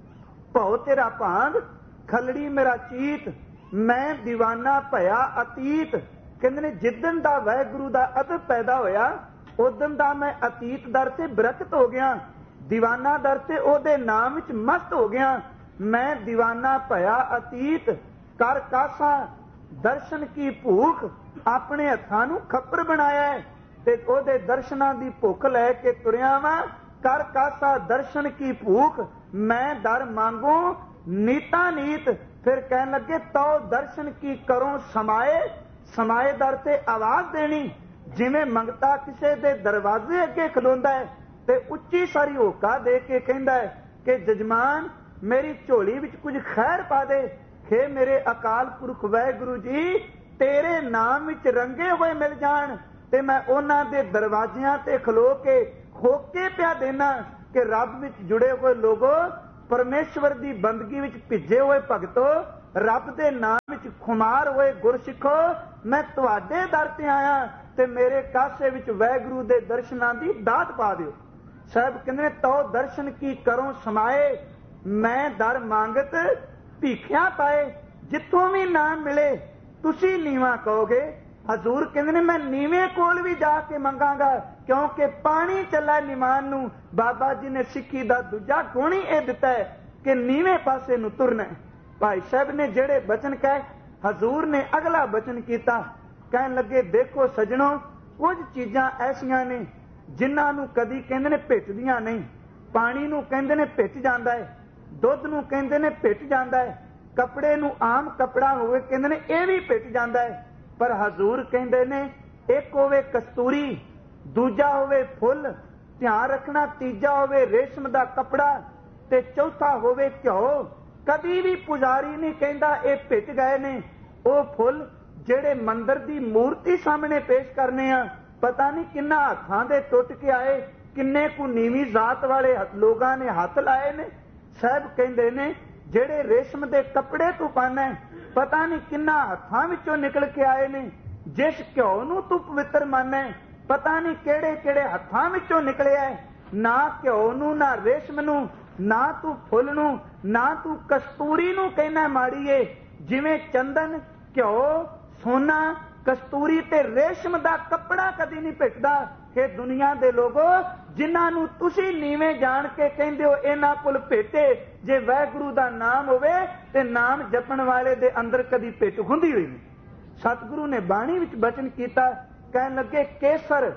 ਭਉ ਤੇਰਾ ਭਾਂਗ, ਖਲੜੀ ਮੇਰਾ ਚੀਤ, ਮੈਂ ਦੀਵਾਨਾ ਭਇਆ ਅਤੀਤ। ਕਹਿੰਦੇ ਨੇ ਜਿੱਦਣ ਦਾ ਵਾਹਿਗੁਰੂ ਦਾ ਅਦਬ ਪੈਦਾ ਹੋਇਆ, ਉਦੋਂ ਦਾ ਮੈਂ ਅਤੀਤ ਦਰ ਤੇ ਬਰਕਤ ਹੋ ਗਿਆ, ਦੀਵਾਨਾ ਦਰ ਤੇ ਉਹਦੇ ਨਾਮ ਵਿੱਚ ਮਸਤ ਹੋ ਗਿਆ। ਮੈਂ ਦੀਵਾਨਾ ਭਇਆ ਅਤੀਤ, ਕਰ ਕਾਸਾ ਦਰਸ਼ਨ ਕੀ ਭੂਖ, ਆਪਣੇ ਹੱਥਾਂ ਨੂੰ ਖੱਪਰ ਬਣਾਇਆ ਤੇ ਉਹਦੇ ਦਰਸ਼ਨਾਂ ਦੀ ਭੁੱਖ ਲੈ ਕੇ ਤੁਰਿਆ ਵਾਂ। ਕਰ ਕਾਸਾ ਦਰਸ਼ਨ ਕੀ ਭੂਖ, ਮੈਂ ਦਰ ਮੰਗੂ ਨੀਤਾ ਨੀਤ। ਫਿਰ ਕਹਿਣ ਲੱਗੇ ਤਉ ਦਰਸ਼ਨ ਕੀ ਕਰੋ ਸਮਾਏ, ਸਮਾਏ ਦਰ ਤੇ ਆਵਾਜ਼ ਦੇਣੀ। ਜਿਵੇਂ ਮੰਗਤਾ ਕਿਸੇ ਦੇ ਦਰਵਾਜ਼ੇ ਅੱਗੇ ਖਲੋਂਦਾ ਹੈ ਤੇ ਉੱਚੀ ਸਾਰੀ ਹੋਕਾ ਦੇ ਕੇ ਕਹਿੰਦਾ ਹੈ ਕਿ ਜਜਮਾਨ ਮੇਰੀ ਝੋਲੀ ਵਿੱਚ ਕੁਝ ਖੈਰ ਪਾ ਦੇ। ਹੇ ਮੇਰੇ ਅਕਾਲ ਪੁਰਖ ਵਾਹਿਗੁਰੂ ਜੀ, ਤੇਰੇ ਨਾਮ ਵਿੱਚ ਰੰਗੇ ਹੋਏ ਮਿਲ ਜਾਣ ਤੇ ਮੈਂ ਉਹਨਾਂ ਦੇ ਦਰਵਾਜ਼ਿਆਂ ਤੇ ਖਲੋ ਕੇ ਹੋਕੇ ਪਿਆ ਦੇਣਾ ਕਿ ਰੱਬ ਵਿੱਚ ਜੁੜੇ ਹੋਏ ਲੋਗੋ, ਪਰਮੇਸ਼ਵਰ ਦੀ ਬੰਦਗੀ ਵਿੱਚ ਭਿੱਜੇ ਹੋਏ ਭਗਤੋ, ਰੱਬ ਦੇ ਨਾਮ ਵਿੱਚ ਖੁਮਾਰ ਹੋਏ ਗੁਰਸਿੱਖੋ, ਮੈਂ ਤੁਹਾਡੇ ਦਰ ਤੇ ਆਇਆ ਤੇ ਮੇਰੇ ਕਾਸੇ ਵਿੱਚ ਵਾਹਿਗੁਰੂ ਦੇ ਦਰਸ਼ਨਾਂ ਦੀ ਦਾਤ ਪਾ ਦਿਓ। ਸਾਹਿਬ ਕਹਿੰਦੇ ਤਉ ਦਰਸ਼ਨ ਕੀ ਕਰੋ ਸਮਾਏ, ਮੈਂ ਦਰ ਮੰਗਤ ਭੀਖਿਆ ਪਾਏ। ਜਿੱਥੋਂ ਵੀ ਨਾਮ ਮਿਲੇ ਤੁਸੀਂ ਨੀਵਾਂ ਕਹੋਗੇ। ਹਜ਼ੂਰ ਕਹਿੰਦੇ ਨੇ ਮੈਂ ਨੀਵੇਂ ਕੋਲ ਵੀ ਜਾ ਕੇ ਮੰਗਾਂਗਾ, ਕਿਉਂਕਿ ਪਾਣੀ ਚੱਲਾ ਨਿਮਾਨ ਨੂੰ। ਬਾਬਾ ਜੀ ਨੇ ਸਿੱਖੀ ਦਾ ਦੂਜਾ ਗੁਣ ਹੀ ਇਹ ਦਿੱਤਾ ਹੈ ਕਿ ਨੀਵੇਂ ਪਾਸੇ ਨੂੰ ਤੁਰਨਾ। ਭਾਈ ਸਾਹਿਬ ਨੇ ਜਿਹੜੇ ਬਚਨ ਕਹੇ, ਹਜ਼ੂਰ ਨੇ ਅਗਲਾ ਬਚਨ ਕੀਤਾ, ਕਹਿਣ ਲੱਗੇ ਦੇਖੋ ਸਜਣੋ, ਕੁਝ ਚੀਜ਼ਾਂ ਐਸੀਆਂ ਨੇ ਜਿਨ੍ਹਾਂ ਨੂੰ ਕਦੀ ਕਹਿੰਦੇ ਨੇ ਭਿੱਜਦੀਆਂ ਨਹੀਂ। ਪਾਣੀ ਨੂੰ ਕਹਿੰਦੇ ਨੇ ਭਿੱਜ ਜਾਂਦਾ ਹੈ, ਦੁੱਧ ਨੂੰ ਕਹਿੰਦੇ ਨੇ ਭਿੱਜ ਜਾਂਦਾ ਹੈ, ਕੱਪੜੇ ਨੂੰ ਆਮ ਕੱਪੜਾ ਹੋਵੇ ਕਹਿੰਦੇ ਨੇ ਇਹ ਵੀ ਭਿੱਜ ਜਾਂਦਾ ਹੈ। ਪਰ ਹਜ਼ੂਰ ਕਹਿੰਦੇ ਨੇ ਇੱਕ ਹੋਵੇ ਕਸਤੂਰੀ, ਦੂਜਾ ਹੋਵੇ ਫੁੱਲ, ਧਿਆਨ ਰੱਖਣਾ ਤੀਜਾ ਹੋਵੇ ਰੇਸ਼ਮ ਦਾ ਕੱਪੜਾ ਤੇ ਚੌਥਾ ਹੋਵੇ ਘਿਓ। ਕਦੀ ਵੀ ਪੁਜਾਰੀ ਨਹੀਂ ਕਹਿੰਦਾ ਇਹ ਭਿੱਜ ਗਏ ਨੇ। ਉਹ ਫੁੱਲ ਜਿਹੜੇ ਮੰਦਰ ਦੀ ਮੂਰਤੀ ਸਾਹਮਣੇ ਪੇਸ਼ ਕਰਨੇ ਆ, ਪਤਾ ਨਹੀਂ ਕਿੰਨਾ ਹੱਥਾਂ ਦੇ ਟੁੱਟ ਕੇ ਆਏ, ਕਿੰਨੇ ਕੁ ਨੀਵੀਂ ਜ਼ਾਤ ਵਾਲੇ ਲੋਕਾਂ ਨੇ ਹੱਥ ਲਾਏ ਨੇ। ਸਾਹਿਬ ਕਹਿੰਦੇ ਨੇ ਜਿਹੜੇ ਰੇਸ਼ਮ ਦੇ ਕੱਪੜੇ ਤੂੰ ਪਾਣਾ, ਪਤਾ ਨਹੀਂ ਕਿੰਨਾ ਹੱਥਾਂ ਵਿੱਚੋਂ ਨਿਕਲ ਕੇ ਆਏ ਨੇ। ਜਿਸ ਘਿਓ ਨੂੰ ਤੂੰ ਪਵਿੱਤਰ ਮੰਨੈ, ਪਤਾ ਨਹੀਂ ਕਿਹੜੇ ਕਿਹੜੇ ਹੱਥਾਂ ਵਿੱਚੋਂ ਨਿਕਲਿਆ। ਨਾ ਘਿਓ ਨੂੰ, ਨਾ ਰੇਸ਼ਮ ਨੂੰ, ਨਾ ਤੂੰ ਫੁੱਲ ਨੂੰ, ਨਾ ਤੂੰ ਕਸਤੂਰੀ ਨੂੰ ਕਹਿਣਾ ਮਾੜੀਏ। ਜਿਵੇਂ ਚੰਦਨ, ਘਿਓ, ਸੋਨਾ, ਕਸਤੂਰੀ ਤੇ ਰੇਸ਼ਮ ਦਾ ਕੱਪੜਾ ਕਦੀ ਨਹੀਂ ਭਿੱਜਦਾ। ਕਿ ਦੁਨੀਆ ਦੇ ਲੋਗੋ ਜਿਨ੍ਹਾਂ ਨੂੰ ਤੁਸੀਂ ਨੀਵੇਂ ਜਾਣ ਕੇ ਕਹਿੰਦੇ ਹੋ ਇਹਨਾਂ ਕੋਲ ਭੇਟੇ, ਜੇ ਵਾਹਿਗੁਰੂ ਦਾ ਨਾਮ ਹੋਵੇ ਤੇ ਨਾਮ ਜਪਣ ਵਾਲੇ ਦੇ ਅੰਦਰ ਕਦੀ ਭਿੱਟ ਹੁੰਦੀ ਹੋਈ ਨਹੀਂ। ਸਤਿਗੁਰੂ ਨੇ ਬਾਣੀ ਵਿੱਚ ਬਚਨ ਕੀਤਾ, ਕਹਿਣ ਲੱਗੇ ਕੇਸਰ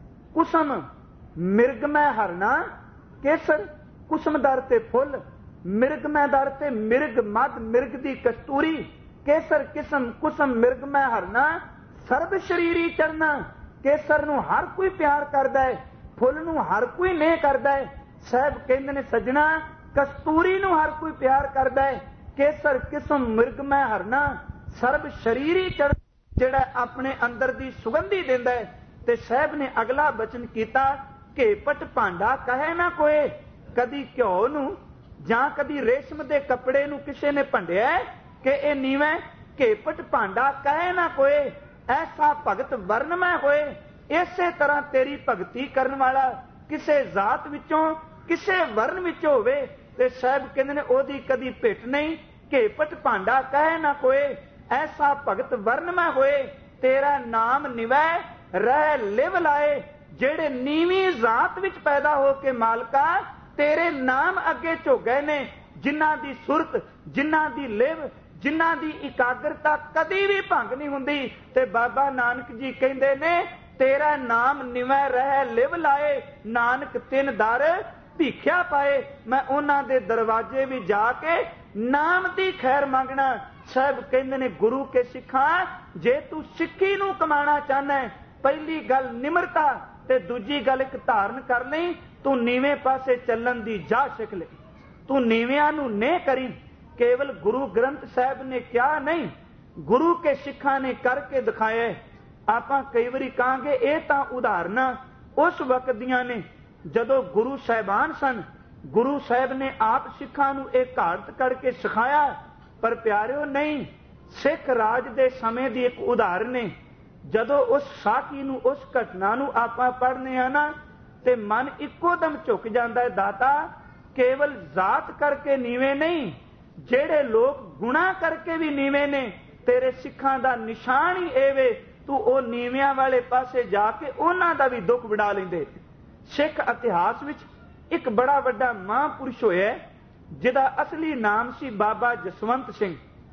ਕੁਸਮ ਮਿਰਗਮੈ ਹਰਨਾ। ਕੇਸਰ ਕੁਸਮ ਦਰ ਤੇ ਫੁੱਲ, ਮਿਰਗਮੈ ਦਰ ਤੇ ਮਿਰਗ ਮਦ, ਮਿਰਗ ਦੀ ਕਸਤੂਰੀ। ਕੇਸਰ ਕਿਸਮ ਕੁਸਮ ਮਿਰਗਮੈ ਹਰਨਾ, ਸਰਬ ਸ਼ਰੀਰੀ ਚਰਨਾ। ਕੇਸਰ ਨੂੰ ਹਰ ਕੋਈ ਪਿਆਰ ਕਰਦਾ ਹੈ, ਫੁੱਲ ਨੂੰ ਹਰ ਕੋਈ ਨਹੀਂ ਕਰਦਾ ਹੈ। ਸਾਹਿਬ ਕਹਿੰਦੇ ਨੇ ਸੱਜਣਾ, ਕਸਤੂਰੀ ਨੂੰ ਹਰ ਕੋਈ ਪਿਆਰ ਕਰਦਾ ਹੈ। ਕੇਸਰ ਕਿਸਮ ਮਿਰਗਮੈ ਹਰਨਾ, ਸਰਬ ਸ਼ਰੀਰੀ ਚਰਨ, ਜਿਹੜਾ ਆਪਣੇ ਅੰਦਰ ਦੀ ਸੁਗੰਧੀ ਦਿੰਦਾ ਹੈ। ਤੇ ਸਾਹਿਬ ਨੇ ਅਗਲਾ ਬਚਨ ਕੀਤਾ, ਘੇਪਟ ਭਾਂਡਾ ਕਹੇ ਨਾ ਕੋਏ। ਕਦੀ ਘਿਓ ਨੂੰ ਜਾਂ ਕਦੀ ਰੇਸ਼ਮ ਦੇ ਕੱਪੜੇ ਨੂੰ ਕਿਸੇ ਨੇ ਭੰਡਿਆ ਕਿ ਇਹ ਨੀਵੇਂ, ਘੇਪਟ ਭਾਂਡਾ ਕਹੇ ਨਾ ਕੋਏ। ਐਸਾ ਭਗਤ ਵਰਨਮੈ ਹੋਏ। ਇਸੇ ਤਰ੍ਹਾਂ ਤੇਰੀ ਭਗਤੀ ਕਰਨ ਵਾਲਾ ਕਿਸੇ ਜ਼ਾਤ ਵਿੱਚੋਂ, ਕਿਸੇ ਵਰਨ ਵਿੱਚੋਂ ਹੋਵੇ ਤੇ ਸਾਹਿਬ ਕਹਿੰਦੇ ਨੇ ਉਹਦੀ ਕਦੀ ਭਿੱਟ ਨਹੀਂ। ਘੇਪਟ ਭਾਂਡਾ ਕਹੇ ਨਾ ਕੋਏ, ਐਸਾ ਭਗਤ ਵਰਨਮੈ ਹੋਏ। ਤੇਰਾ ਨਾਮ ਨਿਵੈ ਰਹਿ ਲਿਵ ਲਾਏ। ਜਿਹੜੇ ਨੀਵੀਂ ਜ਼ਾਤ ਵਿੱਚ ਪੈਦਾ ਹੋ ਕੇ ਮਾਲਕਾ ਤੇਰੇ ਨਾਮ ਅੱਗੇ ਝੁਕ ਨੇ, ਜਿਨ੍ਹਾਂ ਦੀ ਸੁਰਤ, ਜਿਨ੍ਹਾਂ ਦੀ ਲਿਵ, ਜਿਨ੍ਹਾਂ ਦੀ ਇਕਾਗਰਤਾ ਕਦੀ ਵੀ ਭੰਗ ਨਹੀਂ ਹੁੰਦੀ। ਤੇ ਬਾਬਾ ਨਾਨਕ ਜੀ ਕਹਿੰਦੇ ਨੇ ਤੇਰਾ ਨਾਮ ਨਿਵੈ ਰਹਿ ਲਿਵ ਲਾਏ, ਨਾਨਕ ਤਿੰਨ ਦਰ ਭੀਖਿਆ ਪਾਏ। ਮੈਂ ਉਹਨਾਂ ਦੇ ਦਰਵਾਜ਼ੇ ਵੀ ਜਾ ਕੇ ਨਾਮ ਦੀ ਖੈਰ ਮੰਗਣਾ। ਸਾਹਿਬ ਕਹਿੰਦੇ ਨੇ ਗੁਰੂ ਕੇ ਸਿੱਖਾਂ, ਜੇ ਤੂੰ ਸਿੱਖੀ ਨੂੰ ਕਮਾਣਾ ਚਾਹਨਾ, ਪਹਿਲੀ ਗੱਲ ਨਿਮਰਤਾ ਤੇ ਦੂਜੀ ਗੱਲ ਇੱਕ ਧਾਰਨ ਕਰ ਲਈ, ਤੂੰ ਨੀਵੇਂ ਪਾਸੇ ਚੱਲਣ ਦੀ ਜਾ ਸਿੱਖ ਲੈ। ਤੂੰ ਨੀਵਿਆਂ ਨੂੰ ਨੇ ਕਰੀ। केवल गुरु ग्रंथ साहब ने क्या नहीं, गुरु के सिखा ने करके दिखाया। आपां कई वारी कहांगे ये तां उदाहरणां उस वक्त दियां ने जदों गुरु साहिबान सन, गुरु साहब ने आप सिखां नूं एक घाट करके सिखाया। पर प्यारिओ नहीं, सिख राज दे समय दी एक उदाहरण है। जदों उस साखी नूं, उस घटना नूं आपां पढ़ने आ ना ते मन इक्को दम झुक जाता है। दाता केवल जात करके नीवे नहीं, जेड़े लोग गुणा करके भी नीवे ने, तेरे सिखां दा निशान ही एवे तू ओ नीवियां वाले पासे जाके उन्हां दा भी दुख वड़ा लैंदे। सिख इतिहास विच एक बड़ा वड्डा महापुरुष होया जिहदा असली नाम सी बाबा जसवंत सिंह।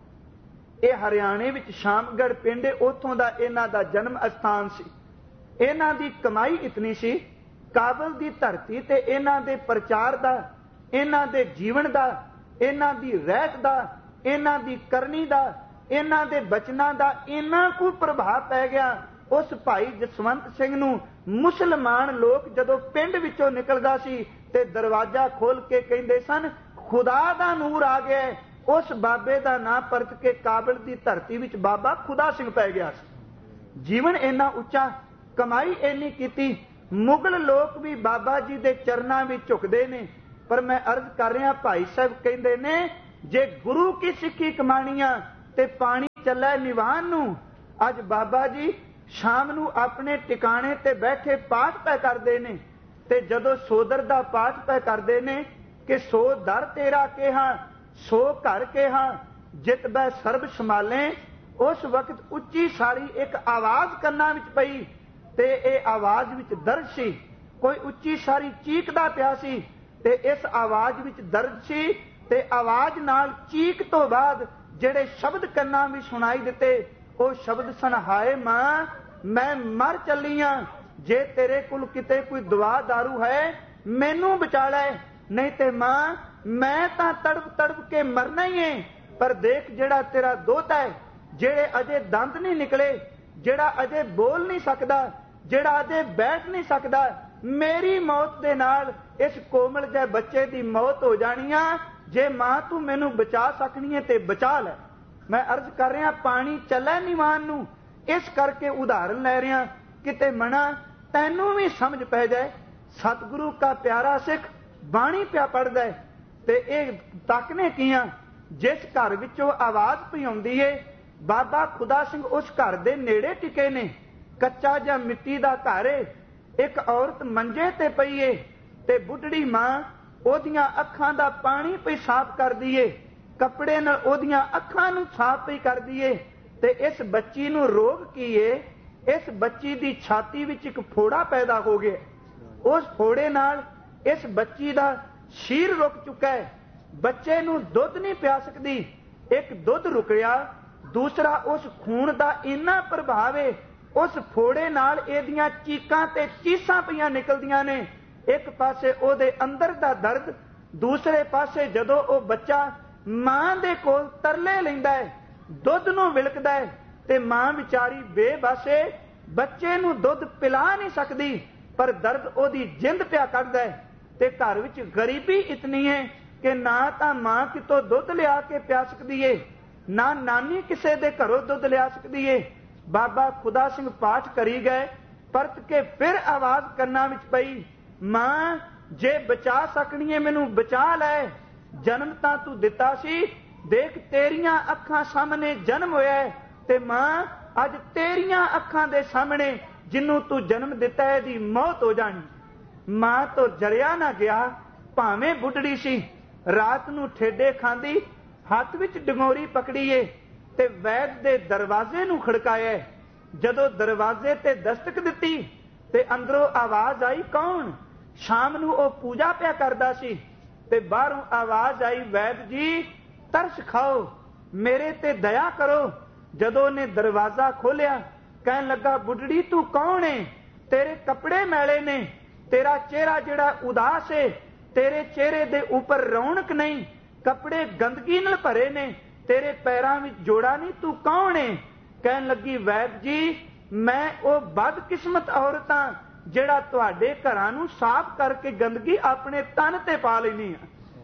ये हरियाणे विच शामगढ़ पिंड, उत्थों दा इन्हां दा जन्म स्थान सी। इन्हां दी कमाई इतनी सी, काबल दी धरती ते इन्हां दे प्रचार दा, इन्हां दे जीवन दा, इन्हां दी रहत दा, इन्हां दी करनी दा, इन्हां दे बचनां दा इन्ना को प्रभाव पै गया। उस भाई जसवंत सिंह नूं मुसलमान लोग जदों पिंड विचों निकलदा सी ते दरवाजा खोल के कहिंदे सन खुदा दा नूर आ गया। उस बाबे दा नां परत के काबल दी धरती विच बाबा खुदा सिंह पै गया सी। जीवन इन्ना उच्चा, कमाई इन्नी कीती, मुगल लोग भी बाबा जी दे चरनां विच झुकदे ने। पर मैं अर्ज कर रहा, भाई साहब कहंदे ने जे गुरु की सिक्खी कमाणियां ते पानी चलै निवान नूं। अज बाबा जी शाम नूं अपने टिकाणे ते बैठे पाठ पै करदे ने ते जदों सोदर दा पाठ पै करदे ने कि सो दर तेरा केहा सो घर केहा जित बै सर्ब संभाले, उस वक्त उच्ची सारी एक आवाज कन्नां विच पई ते इह आवाज विच दर्द सी। कोई उच्ची सारी चीकदा पिया सी ते इस आवाज विच दर्द सी ते आवाज नाल चीक तो बाद ਜਿਹੜੇ शब्द ਕੰਨਾਂ भी सुनाई दिते ਉਹ शब्द सन हाय मां मैं मर चली हाँ, जे तेरे कोल किते कोई दवा दारू है मैनू बचा लै, नहीं ते मां मैं तां तड़प तड़प के मरना ही है। पर देख जेड़ा तेरा दोता है, जेड़े अजे दंद नहीं निकले, जेड़ा अजे बोल नहीं सकदा, जेड़ा अजे बैठ नहीं सकदा, मेरी मौत दे नाल इस कोमल जे बच्चे दी मौत हो जानी आ। जे मां तू मैनू बचा सकनी है ते बचा लै। मैं अर्ज कर रहा पानी चलै निवान नू, इस करके उदाहरण लै रहा किते मना तैनू भी समझ पै जाए। सतगुरु का प्यारा सिख बाणी पिया पढ़दा है ते इह तकने कियां जिस घर विचों आवाज पई आउंदी है बाबा खुदा सिंह उस घर दे नेड़े टिके ने। कच्चा जा मिट्टी दा घर है, एक औरत मंजे ते पई है ते बुढ़ड़ी मां ओदियां अखां दा पानी पई साफ करदी ਏ, कपड़े नाल ओदियां अखां नूं साफ पई करदी ਏ ते इस बच्ची नूं रोग की है, इस बच्ची दी छाती विच एक फोड़ा पैदा हो गया। उस फोड़े नाल इस बच्ची दा शीर रुक चुका है, बच्चे नूं दुध नहीं पिया सकदी। एक दुध रुकिया, दूसरा उस खून दा इन्ना प्रभाव है उस फोड़े नाल एदियां चीकां ते चीसां पईयां निकलदियां ने। एक पासे ओदे अंदर दा दर्द, दूसरे पासे जदों ओ बच्चा मां दे कोल तरले लैंदा है, दुध नूं विलकदा है ते मां विचारी बेबसे बच्चे नूं दुध पिला नहीं सकदी, पर दर्द ओदी जिंद पिया कढदा है। ते घर विच गरीबी इतनी है कि ना तां मां कितों दुध लिया के पिया सकदी है, ना नानी किसे दे घरों दुध लिया सकदी है। बाबा खुदा सिंह पाठ करी गए, परत के फिर आवाज कन्नां विच पई मां जे बचा सकनी है मैनू बचा लै, जन्म तां तू दिता सी, देख तेरियां अखां सामने जन्म होया है ते मां अज तेरियां अखां दे सामने जिन्नू तू जन्म दिता है दी मौत हो जानी। मां तो जरिया ना गया, भावें बुढ़ड़ी सी, रात नू ठेडे खांदी, हथ विच डंगोरी पकड़ी है ते वैद दे दरवाजे नू खड़काया। जदों दरवाजे ते दस्तक दिती ते अंदरों आवाज आई कौन? शाम नू ओ पूजा पिया करदा सी ते बाहरों आवाज आई वैद जी तरस खाओ, मेरे ते दया करो। जदों ने दरवाजा खोलिया कहन लगा बुढ़ड़ी तू कौन है? तेरे कपड़े मैले ने, तेरा चेहरा जिहड़ा उदास है, तेरे चेहरे दे ऊपर रौनक नहीं, कपड़े गंदगी नाल भरे ने, तेरे पैरां विच जोड़ा नहीं, तू कौन है? कहन लगी वैद जी मैं ओ बदकिस्मत औरत हां जिहड़ा तुहाडे घरां नूं साफ करके गंदगी अपने तन ते पा लैनी आ।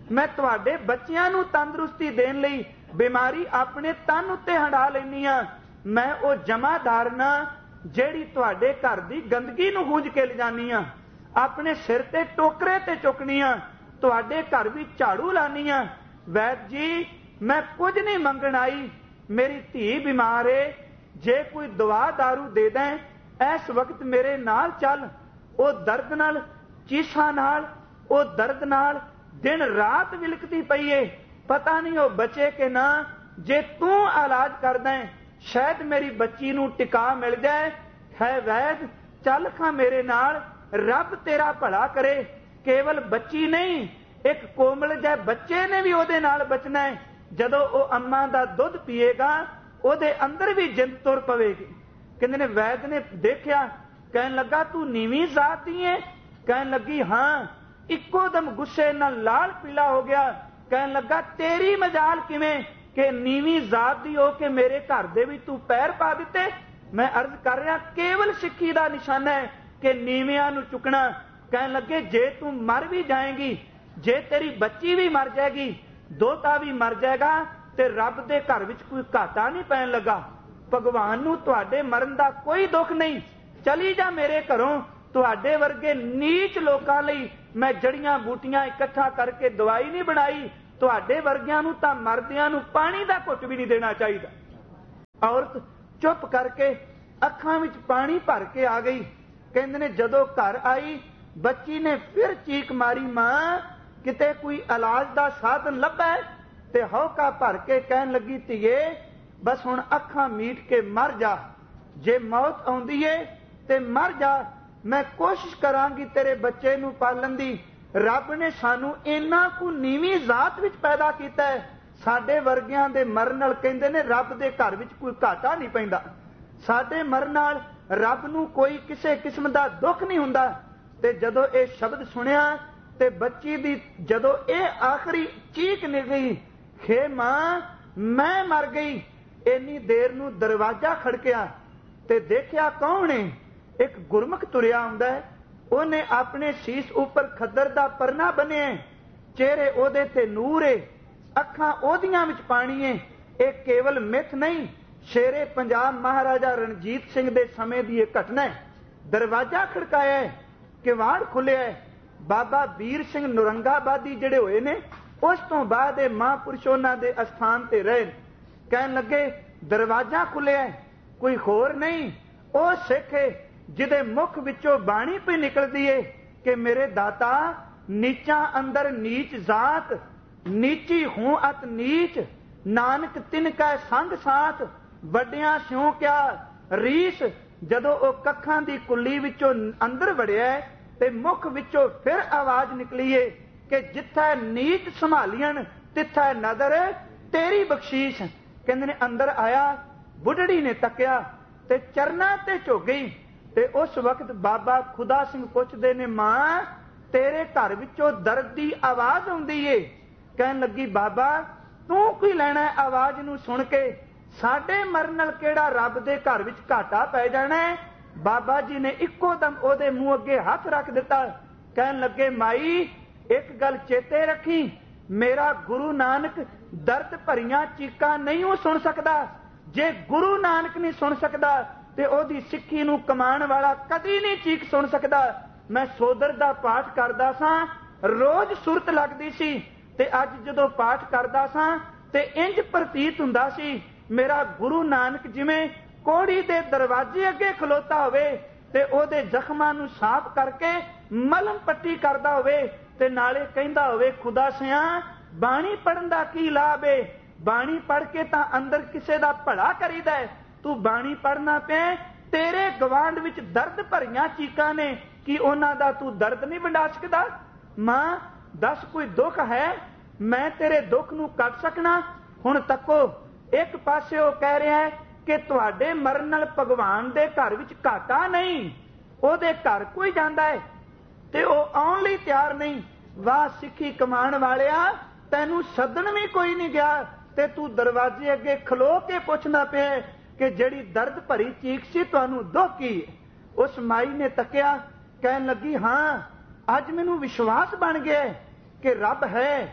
मैं तुहाडे बच्चियां नूं तंदुरुस्ती देण लई बीमारी अपने तन उत्ते हंडा लैनी आ। मैं वो जमादार ना ਜਿਹੜੀ ਤੁਹਾਡੇ ਘਰ ਦੀ ਗੰਦਗੀ ਨੂੰ ਗੂੰਜ ਕੇ ਲਿਜਾਨੀ ਆ, ਆਪਣੇ ਸਿਰ ਤੇ ਟੋਕਰੇ ਤੇ ਚੁੱਕਨੀ ਆ, ਤੁਹਾਡੇ ਘਰ ਵੀ ਝਾੜੂ ਲਾਨੀ ਆ। ਵੈਦ ਜੀ ਮੈਂ ਕੁਝ ਨਹੀਂ ਮੰਗਣ ਆਈ, ਮੇਰੀ ਧੀ ਬਿਮਾਰ ਏ, ਜੇ ਕੋਈ ਦਵਾ ਦਾਰੂ ਦੇ ਦੇਂ ਇਸ ਵਕਤ ਮੇਰੇ ਨਾਲ ਚੱਲ। ਉਹ ਦਰਦ ਨਾਲ, ਚੀਸਾਂ ਨਾਲ, ਉਹ ਦਰਦ ਨਾਲ ਦਿਨ ਰਾਤ ਵਿਲਕਦੀ ਪਈ ਏ, ਪਤਾ ਨਹੀਂ ਉਹ ਬਚੇ ਕਿ ਨਾ। ਜੇ ਤੂੰ ਇਲਾਜ ਕਰਦਾ शायद मेरी बच्ची नूं टिका मिल जाए। है वैद चल खां मेरे नाल, रब तेरा भला करे। केवल बच्ची नहीं, एक कोमल जै बच्चे ने भी ओदे नाल बचना है। जदों ओ अम्मा दा दुध पीएगा ओदे अंदर भी जिंद तुर पवेगी। कहंदे ने वैद ने देखिया, कहन लगा तू नीवी जात दी है? कहन लगी हाँ। इक्को दम गुस्से नाल लाल पीला हो गया। कहन लगा तेरी मजाल किवें कि नीवी जात दी हो के मेरे घर दे भी तू पैर पा दिते। मैं अर्ज कर रहा केवल सिक्खी दा निशाना है कि नीवियां नूं चुकना। कहन लगे जे तू मर भी जाएगी, जे तेरी बच्ची भी मर जाएगी, दोता भी मर जाएगा, ते रब दे घर विच कोई घाटा नहीं पैन लगा। भगवान नूं तुहाडे मरन दा कोई दुख नहीं। चली जा मेरे घरों। तुहाडे वर्गे नीच लोकां लई मैं जड़ियां बूटियां इकट्ठा करके दवाई नहीं बनाई। तुहाडे वर्गियां नूं तां मरदियां नूं पानी दा घुट भी नहीं देना चाहिए। औरत चुप करके अखां विच पानी भर के आ गई। कहंदे ने जदों घर आई बच्ची ने फिर चीक मारी, मां किते कोई इलाज दा साधन लभा है? ते हौका भर के कहन लगी, धीए बस हुण अखां मीट के मर जा। जे मौत आउंदी है ते मर जा, मैं कोशिश करांगी तेरे बच्चे नूं पालन दी। रब ने सानू इन्ना को नीवी जात विच पैदा कीता है। साडे वर्गियां दे मरन नाल कहंदे ने रब दे घर विच कोई घाटा नहीं पैंदा। साडे मरन नाल रब नू कोई किसी किस्म दा दुख नहीं हुंदा। ते जदों ये शब्द सुनिया ते बच्ची दी जदों ये आखिरी चीख निकली, खे मां मैं मर गई, इन्नी देर नू दरवाजा खड़किया ते देखिया कौन है? एक गुरमुख तुरिया आउंदा है। ਉਹਨੇ ਆਪਣੇ ਸੀਸ ਉੱਪਰ ਖੱਦਰ ਦਾ ਪਰਨਾ ਬੰਨਿਆ, ਚਿਹਰੇ ਉਹਦੇ ਤੇ ਨੂਰ ਏ, ਅੱਖਾਂ ਉਹਦੀਆਂ ਵਿੱਚ ਪਾਣੀ ਏ। ਇਹ ਕੇਵਲ ਮਿੱਥ ਨਹੀਂ, ਸ਼ੇਰੇ ਪੰਜਾਬ ਮਹਾਰਾਜਾ ਰਣਜੀਤ ਸਿੰਘ ਦੇ ਸਮੇਂ ਦੀ ਇਹ ਘਟਨਾ ਹੈ। ਦਰਵਾਜ਼ਾ ਖੜਕਾਇਆ, ਕਿਵਾੜ ਖੁੱਲਿਆ। ਬਾਬਾ ਵੀਰ ਸਿੰਘ ਨੁਰੰਗਾਬਾਦੀ ਜਿਹੜੇ ਹੋਏ ਨੇ, ਉਸ ਤੋਂ ਬਾਅਦ ਇਹ ਮਹਾਂਪੁਰਸ਼ ਉਹਨਾਂ ਦੇ ਅਸਥਾਨ ਤੇ ਰਹੇ। ਕਹਿਣ ਲੱਗੇ ਦਰਵਾਜ਼ਾ ਖੁੱਲਿਆ, ਕੋਈ ਹੋਰ ਨਹੀਂ, ਉਹ ਸਿੱਖ ਏ ਜਿਹਦੇ ਮੁਖ ਵਿੱਚੋਂ ਬਾਣੀ ਪਈ ਨਿਕਲਦੀ ਏ ਕਿ ਮੇਰੇ ਦਾਤਾ ਨੀਚਾਂ ਅੰਦਰ ਨੀਚ ਜਾਤ, ਨੀਚੀ ਹੂੰ ਅਤ ਨੀਚ, ਨਾਨਕ ਤਿਨ ਕੈ ਸੰਗ ਸਾਥ, ਵੱਡਿਆਂ ਸਿਉ ਕਿਆ ਰੀਸ। ਜਦੋਂ ਉਹ ਕੱਖਾਂ ਦੀ ਕੁੱਲੀ ਵਿੱਚੋਂ ਅੰਦਰ ਵੜਿਆ ਤੇ ਮੁਖ ਵਿੱਚੋਂ ਫਿਰ ਆਵਾਜ਼ ਨਿਕਲੀ ਏ ਕਿ ਜਿੱਥੇ ਨੀਚ ਸੰਭਾਲੀਆਂ ਤਿੱਥੇ ਨਦਰ ਤੇਰੀ ਬਖਸ਼ੀਸ਼। ਕਹਿੰਦੇ ਨੇ ਅੰਦਰ ਆਇਆ, ਬੁੱਢੜੀ ਨੇ ਤੱਕਿਆ ਤੇ ਚਰਨਾਂ ਤੇ ਝੁਕ ਗਈ। ਤੇ ਉਸ ਵਕਤ ਬਾਬਾ ਖੁਦਾ ਸਿੰਘ ਪੁੱਛਦੇ ਨੇ, ਮਾਂ ਤੇਰੇ ਘਰ ਵਿੱਚੋਂ ਦਰਦ ਦੀ ਆਵਾਜ਼ ਆਉਂਦੀ ਏ। ਕਹਿਣ ਲੱਗੀ ਬਾਬਾ ਤੂੰ ਕੀ ਲੈਣਾ ਆਵਾਜ਼ ਨੂੰ ਸੁਣ ਕੇ, ਸਾਡੇ ਮਰਨ ਨਾਲ ਕਿਹੜਾ ਰੱਬ ਦੇ ਘਰ ਵਿੱਚ ਘਾਟਾ ਪੈ ਜਾਣਾ ਹੈ। ਬਾਬਾ ਜੀ ਨੇ ਇੱਕੋ ਦਮ ਉਹਦੇ ਮੂੰਹ ਅੱਗੇ ਹੱਥ ਰੱਖ ਦਿੱਤਾ। ਕਹਿਣ ਲੱਗੇ ਮਾਈ ਇੱਕ ਗੱਲ ਚੇਤੇ ਰੱਖੀ, ਮੇਰਾ ਗੁਰੂ ਨਾਨਕ ਦਰਦ ਭਰੀਆਂ ਚੀਕਾਂ ਨਹੀਂ ਉਹ ਸੁਣ ਸਕਦਾ। ਜੇ ਗੁਰੂ ਨਾਨਕ ਨਹੀਂ ਸੁਣ ਸਕਦਾ ਤੇ ਉਹਦੀ ਸਿੱਖੀ ਨੂੰ ਕਮਾਉਣ ਵਾਲਾ ਕਦੀ ਨਹੀਂ ਚੀਕ ਸੁਣ ਸਕਦਾ। ਮੈਂ ਸੋਦਰ ਦਾ ਪਾਠ ਕਰਦਾ ਸਾਂ, ਰੋਜ਼ ਸੁਰਤ ਲੱਗਦੀ ਸੀ ਤੇ ਅੱਜ ਜਦੋਂ ਪਾਠ ਕਰਦਾ ਸਾਂ ਤੇ ਇੰਜ ਪ੍ਰਤੀਤ ਹੁੰਦਾ ਸੀ ਮੇਰਾ ਗੁਰੂ ਨਾਨਕ ਜਿਵੇਂ ਕੋੜੀ ਦੇ ਦਰਵਾਜ਼ੇ ਅੱਗੇ ਖਲੋਤਾ ਹੋਵੇ ਤੇ ਉਹਦੇ ਜ਼ਖਮਾਂ ਨੂੰ ਸਾਫ਼ ਕਰਕੇ ਮਲਮ ਪੱਟੀ ਕਰਦਾ ਹੋਵੇ ਤੇ ਨਾਲੇ ਕਹਿੰਦਾ ਹੋਵੇ ਖੁਦਾ ਸਿਆ ਬਾਣੀ ਪੜਨ ਦਾ ਕੀ ਲਾਭ ਏ, ਬਾਣੀ ਪੜ ਕੇ ਤਾਂ ਅੰਦਰ ਕਿਸੇ ਦਾ ਭਲਾ ਕਰੀਦਾ ਹੈ। ਤੂੰ ਬਾਣੀ ਪੜਨਾ ਪਿਆ, ਤੇਰੇ ਗਵਾਂਢ ਵਿੱਚ ਦਰਦ ਭਰੀਆਂ ਚੀਕਾਂ ਨੇ, ਕੀ ਉਹਨਾਂ ਦਾ ਤੂੰ ਦਰਦ ਨਹੀਂ ਵੰਡਾ ਸਕਦਾ? ਮਾਂ ਦੱਸ ਕੋਈ ਦੁੱਖ ਹੈ, ਮੈਂ ਤੇਰੇ ਦੁੱਖ ਨੂੰ ਕੱਟ ਸਕਣਾ। ਹੁਣ ਤੱਕੋ ਇੱਕ ਪਾਸੇ ਉਹ ਕਹਿ ਰਿਹਾ ਹੈ ਕਿ ਤੁਹਾਡੇ ਮਰਨ ਨਾਲ ਭਗਵਾਨ ਦੇ ਘਰ ਵਿੱਚ ਘਾਟਾ ਨਹੀਂ, ਉਹਦੇ ਘਰ ਕੋਈ ਜਾਂਦਾ ਹੈ ਤੇ ਉਹ ਆਉਣ ਲਈ ਤਿਆਰ ਨਹੀਂ। ਵਾਹ ਸਿੱਖੀ ਕਮਾਉਣ ਵਾਲਿਆ, ਤੈਨੂੰ ਸੱਦਣ ਵੀ ਕੋਈ ਨਹੀਂ ਗਿਆ ਤੇ ਤੂੰ ਦਰਵਾਜ਼ੇ ਅੱਗੇ ਖਲੋ ਕੇ ਪੁੱਛਣਾ ਪਿਆ ਕਿ ਜਿਹੜੀ ਦਰਦ ਭਰੀ ਚੀਕ ਸੀ ਤੁਹਾਨੂੰ ਦੁੱਖ ਕੀ? ਉਸ ਮਾਈ ਨੇ ਤੱਕਿਆ, ਕਹਿਣ ਲੱਗੀ ਹਾਂ ਅੱਜ ਮੈਨੂੰ ਵਿਸ਼ਵਾਸ ਬਣ ਗਿਆ ਕਿ ਰੱਬ ਹੈ,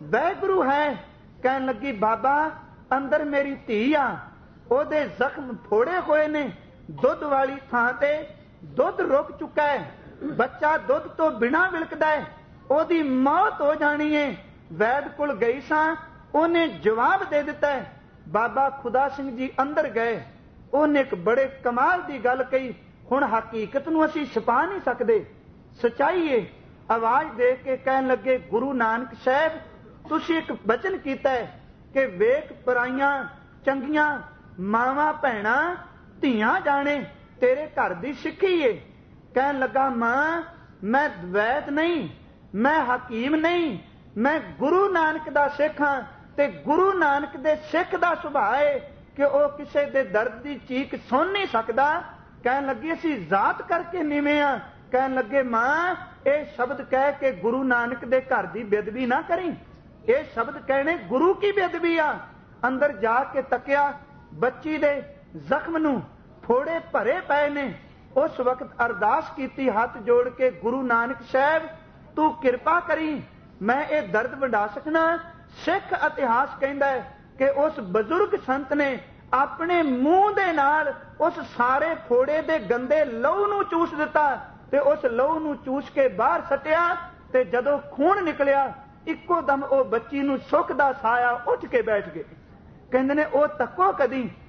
ਵੈਗੁਰੂ ਹੈ। ਕਹਿਣ ਲੱਗੀ ਬਾਬਾ ਅੰਦਰ ਮੇਰੀ ਧੀ ਆ, ਉਹਦੇ ਜ਼ਖਮ ਫੋੜੇ ਹੋਏ ਨੇ, ਦੁੱਧ ਵਾਲੀ ਥਾਂ ਤੇ ਦੁੱਧ ਰੁਕ ਚੁੱਕਾ ਹੈ, ਬੱਚਾ ਦੁੱਧ ਤੋਂ ਬਿਨਾਂ ਵਿਲਕਦਾ ਹੈ, ਉਹਦੀ ਮੌਤ ਹੋ ਜਾਣੀ ਹੈ। ਵੈਦ ਕੋਲ ਗਈ ਸਾਂ, ਉਹਨੇ ਜਵਾਬ ਦੇ ਦਿੱਤਾ ਹੈ। ਬਾਬਾ ਖੁਦਾ ਸਿੰਘ ਜੀ ਅੰਦਰ ਗਏ, ਉਹਨੇ ਇੱਕ ਬੜੇ ਕਮਾਲ ਦੀ ਗੱਲ ਕਹੀ। ਹੁਣ ਹਕੀਕਤ ਨੂੰ ਅਸੀਂ ਛੁਪਾ ਨਹੀਂ ਸਕਦੇ, ਸੱਚਾਈ ਹੈ। ਆਵਾਜ਼ ਦੇ ਕੇ ਕਹਿਣ ਲੱਗੇ ਗੁਰੂ ਨਾਨਕ ਸਾਹਿਬ ਤੁਸੀਂ ਇੱਕ ਬਚਨ ਕੀਤਾ ਹੈ ਕਿ ਵੇਖ ਪਰਾਈਆਂ ਚੰਗੀਆਂ ਮਾਵਾਂ ਭੈਣਾਂ ਧੀਆਂ ਜਾਣੇ, ਤੇਰੇ ਘਰ ਦੀ ਸਿੱਖੀ ਏ। ਕਹਿਣ ਲੱਗਾ ਮਾਂ ਮੈਂ ਵੈਦ ਨਹੀਂ, ਮੈਂ ਹਕੀਮ ਨਹੀਂ, ਮੈਂ ਗੁਰੂ ਨਾਨਕ ਦਾ ਸਿੱਖ ਹਾਂ, ਤੇ ਗੁਰੂ ਨਾਨਕ ਦੇ ਸਿੱਖ ਦਾ ਸੁਭਾਅ ਹੈ ਕਿ ਉਹ ਕਿਸੇ ਦੇ ਦਰਦ ਦੀ ਚੀਕ ਸੁਣ ਨਹੀਂ ਸਕਦਾ। ਕਹਿਣ ਲੱਗੀ ਅਸੀਂ ਜ਼ਾਤ ਕਰਕੇ ਨੀਵੇਂ ਆ। ਕਹਿਣ ਲੱਗੇ ਮਾਂ ਇਹ ਸ਼ਬਦ ਕਹਿ ਕੇ ਗੁਰੂ ਨਾਨਕ ਦੇ ਘਰ ਦੀ ਬੇਅਦਬੀ ਨਾ ਕਰੀ, ਇਹ ਸ਼ਬਦ ਕਹਿਣੇ ਗੁਰੂ ਕੀ ਬੇਅਦਬੀ ਆ। ਅੰਦਰ ਜਾ ਕੇ ਤੱਕਿਆ, ਬੱਚੀ ਦੇ ਜ਼ਖਮ ਨੂੰ ਫੋੜੇ ਭਰੇ ਪਏ ਨੇ। ਉਸ ਵਕਤ ਅਰਦਾਸ ਕੀਤੀ ਹੱਥ ਜੋੜ ਕੇ, ਗੁਰੂ ਨਾਨਕ ਸਾਹਿਬ ਤੂੰ ਕਿਰਪਾ ਕਰੀ, ਮੈਂ ਇਹ ਦਰਦ ਵੰਡਾ ਸਕਣਾ। ਸਿੱਖ ਇਤਿਹਾਸ ਕਹਿੰਦਾ ਹੈ ਕਿ ਉਸ ਬਜ਼ੁਰਗ ਸੰਤ ਨੇ ਆਪਣੇ ਮੂੰਹ ਦੇ ਨਾਲ ਉਸ ਸਾਰੇ ਫੋੜੇ ਦੇ ਗੰਦੇ ਲਹੂ ਨੂੰ ਚੂਸ ਦਿੱਤਾ ਤੇ ਉਸ ਲਹੂ ਨੂੰ ਚੂਸ ਕੇ ਬਾਹਰ ਸੱਟਿਆ, ਤੇ ਜਦੋਂ ਖੂਨ ਨਿਕਲਿਆ ਇੱਕੋ ਦਮ ਉਹ ਬੱਚੀ ਨੂੰ ਸੁੱਖ ਦਾ ਸਾਇਆ ਉੱਠ ਕੇ ਬੈਠ ਗਏ। ਕਹਿੰਦੇ ਨੇ ਉਹ ਤੱਕੋ ਕਦੀ